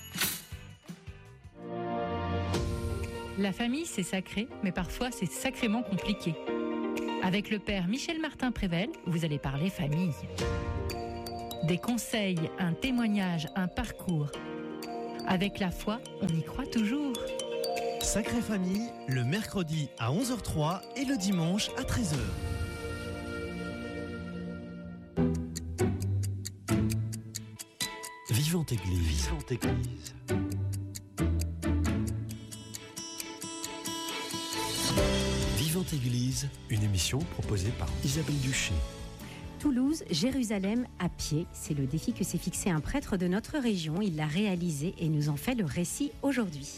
La famille, c'est sacré, mais parfois c'est sacrément compliqué. Avec le père Michel Martin-Prével, vous allez parler famille. Des conseils, un témoignage, un parcours. Avec la foi, on y croit toujours. Sacrée Famille, le mercredi à 11h03 et le dimanche à 13h. Vivante Église. Vivante Église. Vivante Église, une émission proposée par Isabelle Duché. Toulouse, Jérusalem à pied, c'est le défi que s'est fixé un prêtre de notre région. Il l'a réalisé et nous en fait le récit aujourd'hui.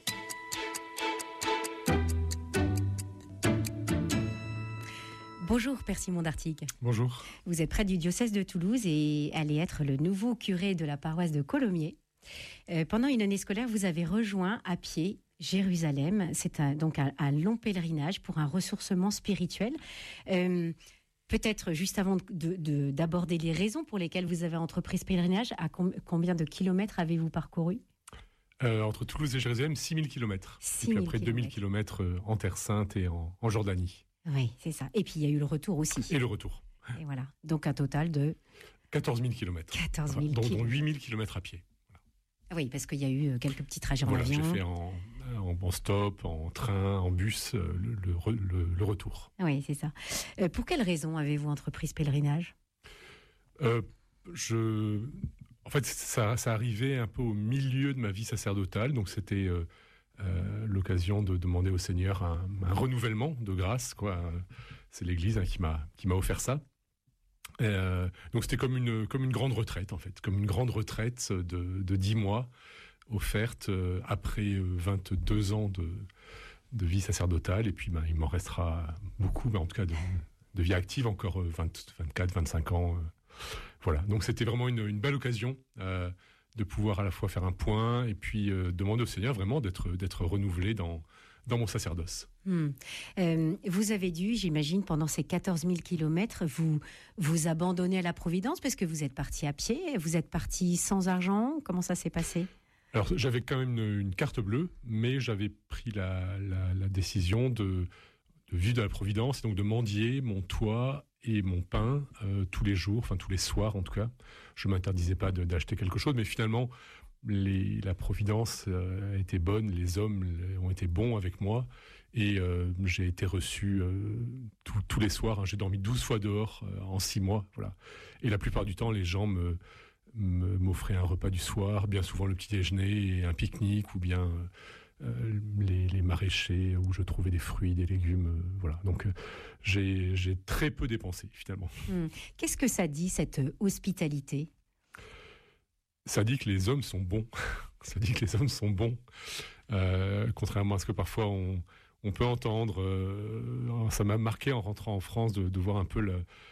Bonjour Père Simon d'Artigues. Bonjour. Vous êtes prêtre du diocèse de Toulouse et allez être le nouveau curé de la paroisse de Colomiers. Pendant une année scolaire, vous avez rejoint à pied Jérusalem. C'est donc un long pèlerinage pour un ressourcement spirituel. Peut-être juste avant d'aborder les raisons pour lesquelles vous avez entrepris ce pèlerinage, à combien de kilomètres avez-vous parcouru ? Entre Toulouse et Jérusalem, 6000 km. Et puis après 2000 km en Terre Sainte et en Jordanie. Oui, c'est ça. Et puis il y a eu le retour aussi. Et le retour. Et voilà. Donc un total de 14 000 km. 14 000 dont 8 000 km à pied. Voilà. Oui, parce qu'il y a eu quelques petits trajets en avion. J'ai fait en stop, en train, en bus, le retour. Oui, c'est ça. Pour quelles raisons avez-vous entrepris ce pèlerinage ? En fait, ça arrivait un peu au milieu de ma vie sacerdotale, donc c'était l'occasion de demander au Seigneur un renouvellement de grâce, quoi. C'est l'Église qui m'a offert ça. Donc c'était comme une grande retraite, en fait, comme une grande retraite de 10 mois offerte après 22 ans de vie sacerdotale. Et puis il m'en restera beaucoup, mais en tout cas de vie active, encore 24, 25 ans. Voilà, donc c'était vraiment une belle occasion de pouvoir à la fois faire un point et puis demander au Seigneur vraiment d'être renouvelé dans mon sacerdoce. Vous avez dû, j'imagine, pendant ces 14 000 kilomètres, vous abandonner à la Providence parce que vous êtes parti à pied, vous êtes parti sans argent. Comment ça s'est passé ? Alors j'avais quand même une carte bleue, mais j'avais pris la décision de vivre de la Providence, et donc de mendier mon toit et mon pain tous les jours, enfin tous les soirs en tout cas. Je ne m'interdisais pas d'acheter quelque chose, mais finalement la Providence a été bonne, les hommes ont été bons avec moi, et j'ai été reçu tous les soirs. J'ai dormi 12 fois dehors en 6 mois, voilà. Et la plupart du temps, les gens m'offraient un repas du soir, bien souvent le petit déjeuner et un pique-nique, ou bien les maraîchers où je trouvais des fruits, des légumes, voilà. Donc j'ai très peu dépensé finalement. Qu'est-ce que ça dit, cette hospitalité ? Ça dit que les hommes sont bons. Ça dit que les hommes sont bons. Contrairement à ce que parfois on peut entendre. Ça m'a marqué en rentrant en France de voir un peu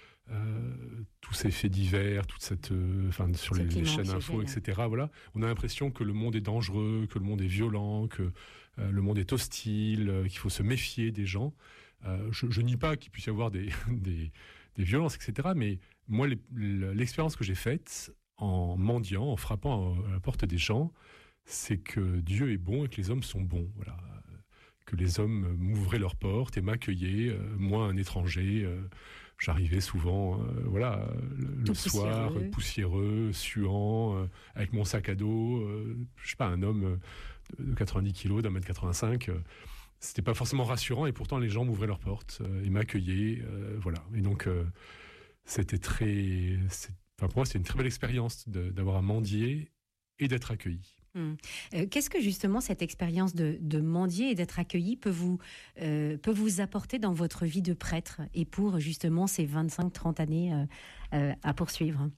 tous ces faits divers, toute cette, sur les chaînes info, etc. Voilà, on a l'impression que le monde est dangereux, que le monde est violent, que le monde est hostile, qu'il faut se méfier des gens. Je nie pas qu'il puisse y avoir des violences, etc. Mais moi, l'expérience que j'ai faite en mendiant, en frappant à la porte des gens, c'est que Dieu est bon et que les hommes sont bons. Voilà. Que les hommes m'ouvraient leurs portes et m'accueillaient, moi, un étranger. J'arrivais souvent, le soir, poussiéreux, suant, avec mon sac à dos. Je sais pas, un homme de 90 kilos, d'1m85. C'était pas forcément rassurant, et pourtant les gens m'ouvraient leurs portes et m'accueillaient. Voilà. Et donc, pour moi, c'est une très belle expérience d'avoir à mendier et d'être accueilli. Qu'est-ce que justement cette expérience de mendier et d'être accueilli peut vous apporter dans votre vie de prêtre et pour justement ces 25-30 années à poursuivre?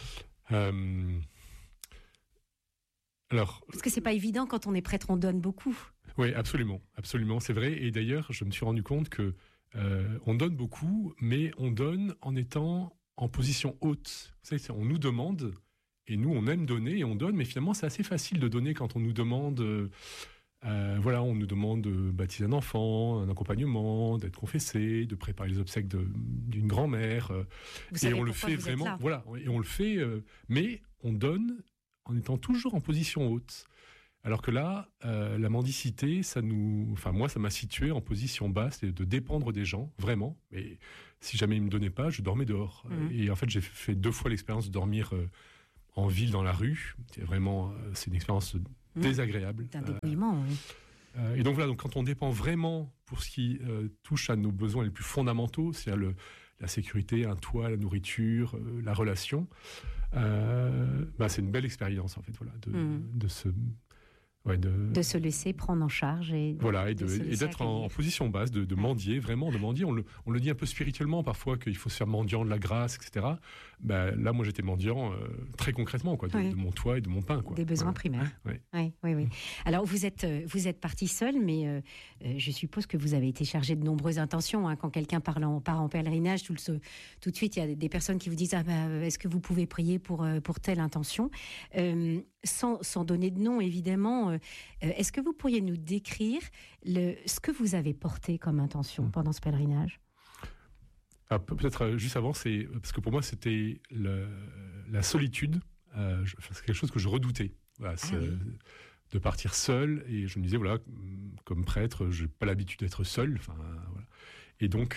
Alors, parce que c'est pas évident quand on est prêtre, on donne beaucoup. Oui, absolument, c'est vrai. Et d'ailleurs, je me suis rendu compte que on donne beaucoup, mais on donne en étant en position haute. Vous savez, on nous demande. Et nous, on aime donner et on donne, mais finalement, c'est assez facile de donner quand on nous demande, on nous demande de baptiser un enfant, un accompagnement, d'être confessé, de préparer les obsèques d'une grand-mère. Et on le fait vraiment, et on le fait, mais on donne en étant toujours en position haute. Alors que là, la mendicité, moi, ça m'a situé en position basse et de dépendre des gens, vraiment. Mais si jamais ils ne me donnaient pas, je dormais dehors. Et en fait, j'ai fait 2 fois l'expérience de dormir en ville, dans la rue. C'est une expérience désagréable. C'est un dépouillement, oui. Et donc voilà, quand on dépend vraiment pour ce qui touche à nos besoins les plus fondamentaux, c'est-à-dire la sécurité, un toit, la nourriture, la relation, c'est une belle expérience en fait, de se laisser prendre en charge et d'être en position basse, de mendier, vraiment de mendier. On le dit un peu spirituellement parfois qu'il faut se faire mendiant de la grâce, etc. Là, moi, j'étais mendiant très concrètement, de mon toit et de mon pain, des besoins primaires. Oui. Alors, vous êtes parti seul, mais je suppose que vous avez été chargé de nombreuses intentions. Quand quelqu'un part en pèlerinage, tout de suite, il y a des personnes qui vous disent est-ce que vous pouvez prier pour telle intention, sans donner de nom, évidemment. Est-ce que vous pourriez nous décrire ce que vous avez porté comme intention pendant ce pèlerinage? Peut-être juste avant, parce que pour moi, c'était la solitude. C'est quelque chose que je redoutais. De partir seul. Et je me disais, comme prêtre, je n'ai pas l'habitude d'être seul. Et donc,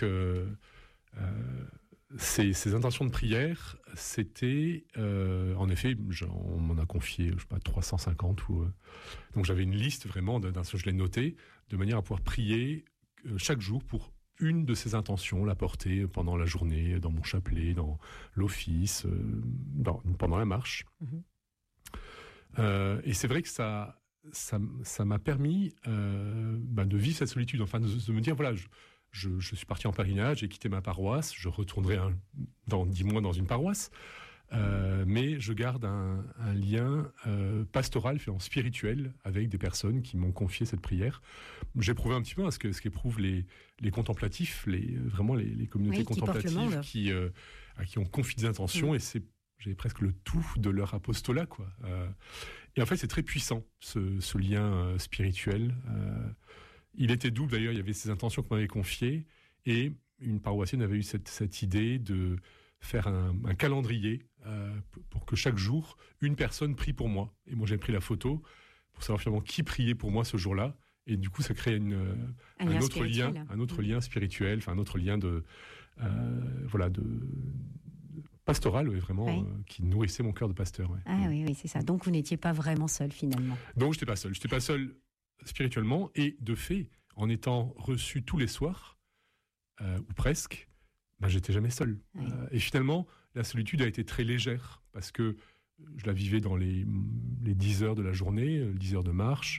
ces intentions de prière, c'était, en effet, on m'en a confié, 350. Donc j'avais une liste vraiment d'intentions, je l'ai notée, de manière à pouvoir prier chaque jour pour une de ces intentions, la porter pendant la journée, dans mon chapelet, dans l'office, pendant la marche. Et c'est vrai que ça m'a permis de vivre cette solitude, enfin de me dire, je suis parti en pèlerinage, j'ai quitté ma paroisse, je retournerai dans 10 mois dans une paroisse, mais je garde un lien pastoral, spirituel, avec des personnes qui m'ont confié cette prière. J'ai éprouvé un petit peu ce qu'éprouvent les contemplatifs, vraiment les communautés contemplatives à qui on confie des intentions, et j'avais presque le tout de leur apostolat, et en fait, c'est très puissant, ce lien spirituel. Il était double, d'ailleurs, il y avait ces intentions qu'on m'avait confiées, et une paroissienne avait eu cette idée de faire un calendrier pour que chaque jour, une personne prie pour moi. Et moi, j'ai pris la photo pour savoir finalement qui priait pour moi ce jour-là. Et du coup, ça crée un autre lien spirituel, un autre lien de pastoral, vraiment, qui nourrissait mon cœur de pasteur. Oui, c'est ça. Donc, vous n'étiez pas vraiment seul, finalement. Donc, je n'étais pas seul. Je n'étais pas seul spirituellement, et de fait, en étant reçu tous les soirs, ou presque, j'étais jamais seul. Et finalement, la solitude a été très légère, parce que je la vivais dans les 10 heures de la journée, 10 heures de marche,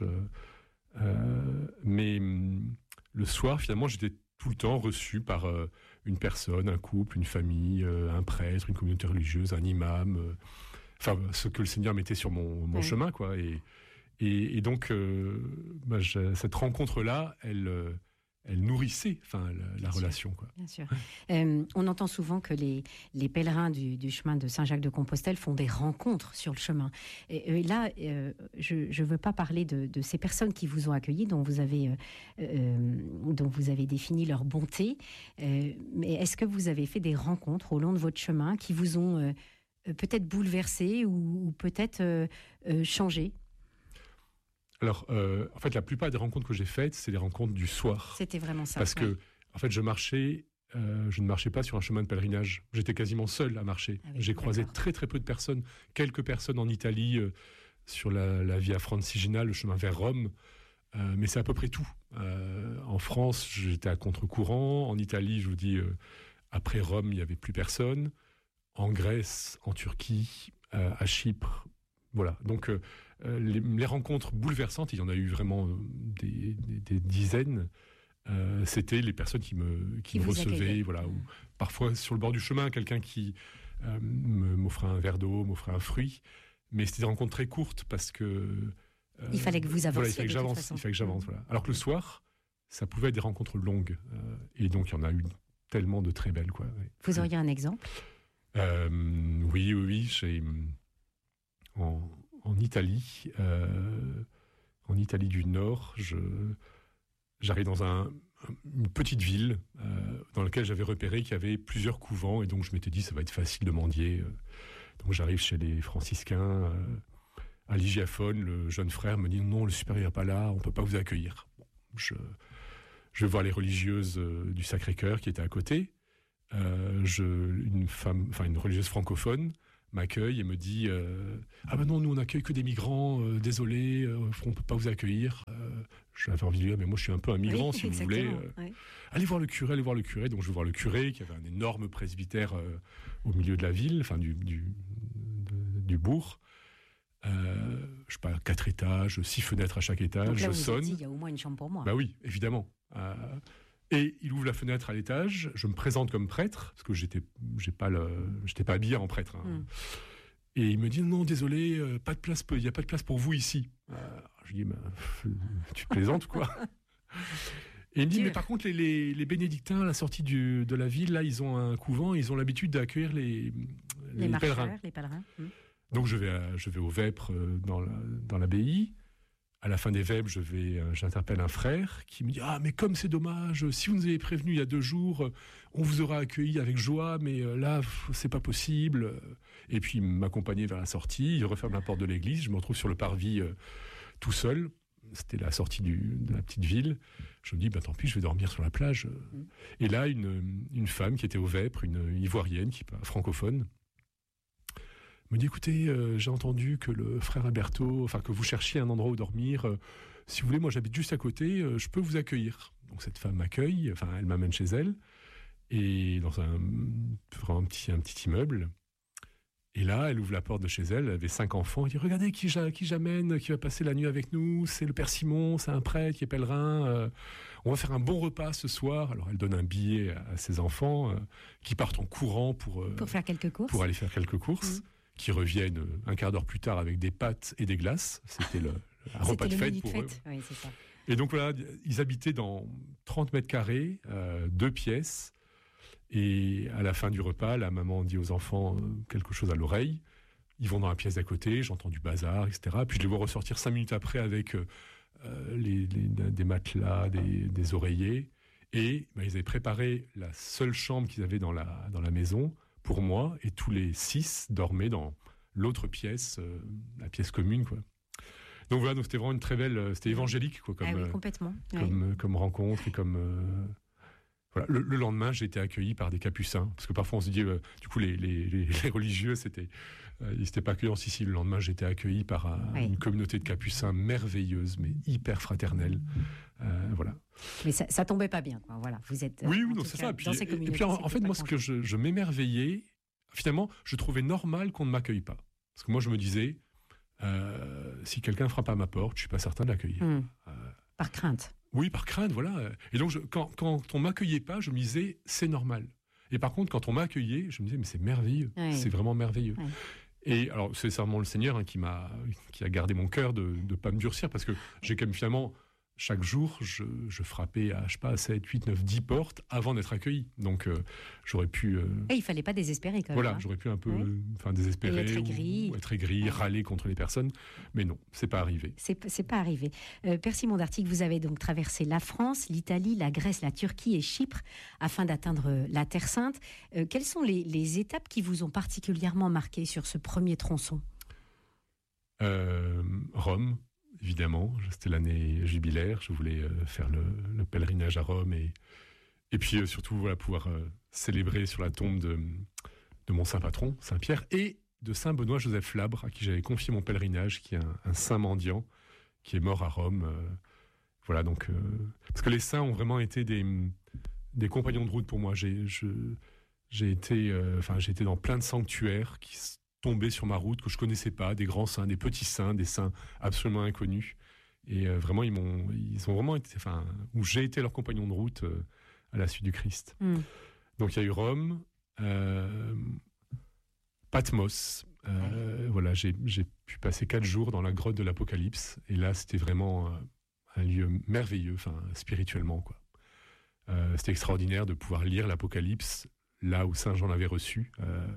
mais le soir, finalement, j'étais tout le temps reçu par une personne, un couple, une famille, un prêtre, une communauté religieuse, un imam, ce que le Seigneur mettait sur mon chemin, Et donc, cette rencontre-là, elle nourrissait la relation. Bien sûr. On entend souvent que les pèlerins du chemin de Saint-Jacques-de-Compostelle font des rencontres sur le chemin. Et là, je ne veux pas parler de ces personnes qui vous ont accueilli, dont vous avez défini leur bonté. Mais est-ce que vous avez fait des rencontres au long de votre chemin qui vous ont peut-être bouleversé ou peut-être changé? Alors, en fait, la plupart des rencontres que j'ai faites, c'est des rencontres du soir. C'était vraiment ça. Parce que, en fait, je ne marchais pas sur un chemin de pèlerinage. J'étais quasiment seul à marcher. J'ai croisé très, très peu de personnes. Quelques personnes en Italie, sur la Via Francigena, le chemin vers Rome. Mais c'est à peu près tout. En France, j'étais à contre-courant. En Italie, je vous dis, après Rome, il n'y avait plus personne. En Grèce, en Turquie, à Chypre. Voilà. Donc, les rencontres bouleversantes, il y en a eu vraiment des dizaines. C'était les personnes qui me recevaient, voilà, ou parfois sur le bord du chemin, quelqu'un qui m'offrait un verre d'eau, m'offrait un fruit, mais c'était des rencontres très courtes parce que il fallait que vous avanciez. Voilà, il fallait que j'avance. Voilà. Alors que le soir, ça pouvait être des rencontres longues, et donc il y en a eu tellement de très belles, quoi. Ouais. Vous auriez un exemple? Oui. En Italie, du Nord, j'arrive dans une petite ville dans laquelle j'avais repéré qu'il y avait plusieurs couvents, et donc je m'étais dit ça va être facile de mendier. Donc j'arrive chez les franciscains, à l'Hygiaphone, le jeune frère me dit non, le supérieur n'est pas là, on ne peut pas vous accueillir. Bon, je vais voir les religieuses du Sacré-Cœur qui étaient à côté. Une religieuse francophone m'accueille et me dit ah ben non, nous on n'accueille que des migrants, désolé, on ne peut pas vous accueillir. J'avais envie de dire mais moi je suis un peu un migrant, si vous voulez. Allez voir le curé. Donc je vais voir le curé qui avait un énorme presbytère au milieu de la ville, enfin du bourg. Je sais pas, 4 étages, 6 fenêtres à chaque étage. Donc là, je sonne. Il y a au moins une chambre pour moi. Bah oui, évidemment. Et il ouvre la fenêtre à l'étage. Je me présente comme prêtre parce que j'étais pas habillé en prêtre. Hein. Et il me dit non, désolé, pas de place. Il y a pas de place pour vous ici. Je lui dis tu plaisantes ou quoi? Et il me dit mais par contre les bénédictins à la sortie de la ville là, ils ont un couvent, ils ont l'habitude d'accueillir les pèlerins. Les pèlerins. Donc je vais aux vêpres dans l'abbaye. À la fin des vêpres, j'interpelle un frère qui me dit ah mais comme c'est dommage, si vous nous avez prévenu il y a 2 jours, on vous aura accueilli avec joie, mais là c'est pas possible. Et puis il m'accompagnait vers la sortie, il referme la porte de l'église, je me retrouve sur le parvis tout seul. C'était la sortie de la petite ville. Je me dis tant pis, je vais dormir sur la plage. Et là une femme qui était aux vêpres, une ivoirienne francophone, me dit écoutez, j'ai entendu que le frère Alberto, que vous cherchiez un endroit où dormir. Si vous voulez, moi j'habite juste à côté, je peux vous accueillir. Donc cette femme m'accueille, elle m'amène chez elle, et dans un petit immeuble. Et là, elle ouvre la porte de chez elle, elle avait 5 enfants, elle dit regardez qui j'amène, qui va passer la nuit avec nous, c'est le père Simon, c'est un prêtre qui est pèlerin, on va faire un bon repas ce soir. Alors elle donne un billet à ses enfants qui partent en courant pour faire quelques courses. Pour aller faire quelques courses. Qui reviennent un quart d'heure plus tard avec des pâtes et des glaces. C'était un repas de fête pour eux. Oui, c'est ça. Et donc voilà, ils habitaient dans 30 mètres carrés, 2 pièces. Et à la fin du repas, la maman dit aux enfants quelque chose à l'oreille. Ils vont dans la pièce d'à côté, j'entends du bazar, etc. Puis je les vois ressortir 5 minutes après avec des matelas, des oreillers. Et ils avaient préparé la seule chambre qu'ils avaient dans la maison pour moi, et tous les 6 dormaient dans l'autre pièce, la pièce commune, quoi. Donc voilà, c'était vraiment une très belle, c'était évangélique, quoi, complètement. Comme rencontre, et comme voilà. Le lendemain, j'ai été accueilli par des capucins, parce que parfois on se dit, du coup les religieux, ils n'étaient pas accueillants. Si, le lendemain, j'ai été accueilli par une communauté de capucins merveilleuse, mais hyper fraternelle. Voilà. Mais ça tombait pas bien, quoi. Voilà, vous êtes. Oui, non, c'est ça. Et puis en fait, moi, ce que je m'émerveillais, finalement, je trouvais normal qu'on ne m'accueille pas. Parce que moi, je me disais, si quelqu'un frappe à ma porte, je suis pas certain de l'accueillir. Par crainte. Oui, par crainte, voilà. Et donc, quand on m'accueillait pas, je me disais, c'est normal. Et par contre, quand on m'a accueilli, je me disais, mais c'est merveilleux. C'est vraiment merveilleux. Et alors, c'est certainement le Seigneur qui a gardé mon cœur de ne pas me durcir, parce que j'ai quand même finalement, chaque jour, je frappais à, 7, 8, 9, 10 portes avant d'être accueilli. Donc, j'aurais pu... Et il ne fallait pas désespérer, quand même. Voilà, j'aurais pu un peu désespérer, être aigri, râler contre les personnes. Mais non, c'est pas arrivé. C'est pas arrivé. Père Simon d'Artic, vous avez donc traversé la France, l'Italie, la Grèce, la Turquie et Chypre afin d'atteindre la Terre Sainte. Quelles sont les étapes qui vous ont particulièrement marqué sur ce premier tronçon? Rome. Évidemment, c'était l'année jubilaire, je voulais faire le pèlerinage à Rome et puis surtout pouvoir célébrer sur la tombe de mon saint patron, Saint Pierre, et de Saint Benoît-Joseph Labre, à qui j'avais confié mon pèlerinage, qui est un saint mendiant, qui est mort à Rome. Voilà, donc, parce que les saints ont vraiment été des compagnons de route pour moi. J'ai été dans plein de sanctuaires tombés sur ma route que je connaissais pas, des grands saints, des petits saints, des saints absolument inconnus. Et vraiment, ils ont vraiment été, où j'ai été leur compagnon de route à la suite du Christ. Donc il y a eu Rome, Patmos. Voilà, j'ai pu passer 4 jours dans la grotte de l'Apocalypse. Et là, c'était vraiment un lieu merveilleux, spirituellement, quoi. C'était extraordinaire de pouvoir lire l'Apocalypse là où Saint Jean l'avait reçu.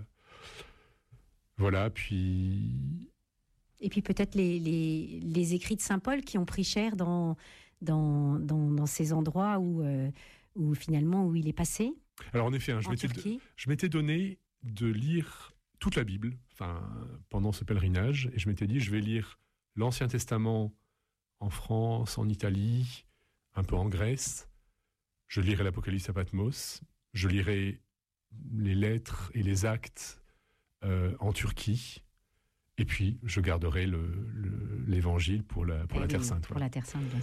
Voilà, puis... Et puis peut-être les écrits de Saint Paul qui ont pris cher dans ces endroits où finalement où il est passé. Alors en effet, je m'étais donné de lire toute la Bible, pendant ce pèlerinage, et je m'étais dit, je vais lire l'Ancien Testament en France, en Italie, un peu en Grèce. Je lirai l'Apocalypse à Patmos. Je lirai les lettres et les actes en Turquie. Et puis, je garderai l'Évangile pour la Terre Sainte. Pour la Terre Sainte, bien sûr.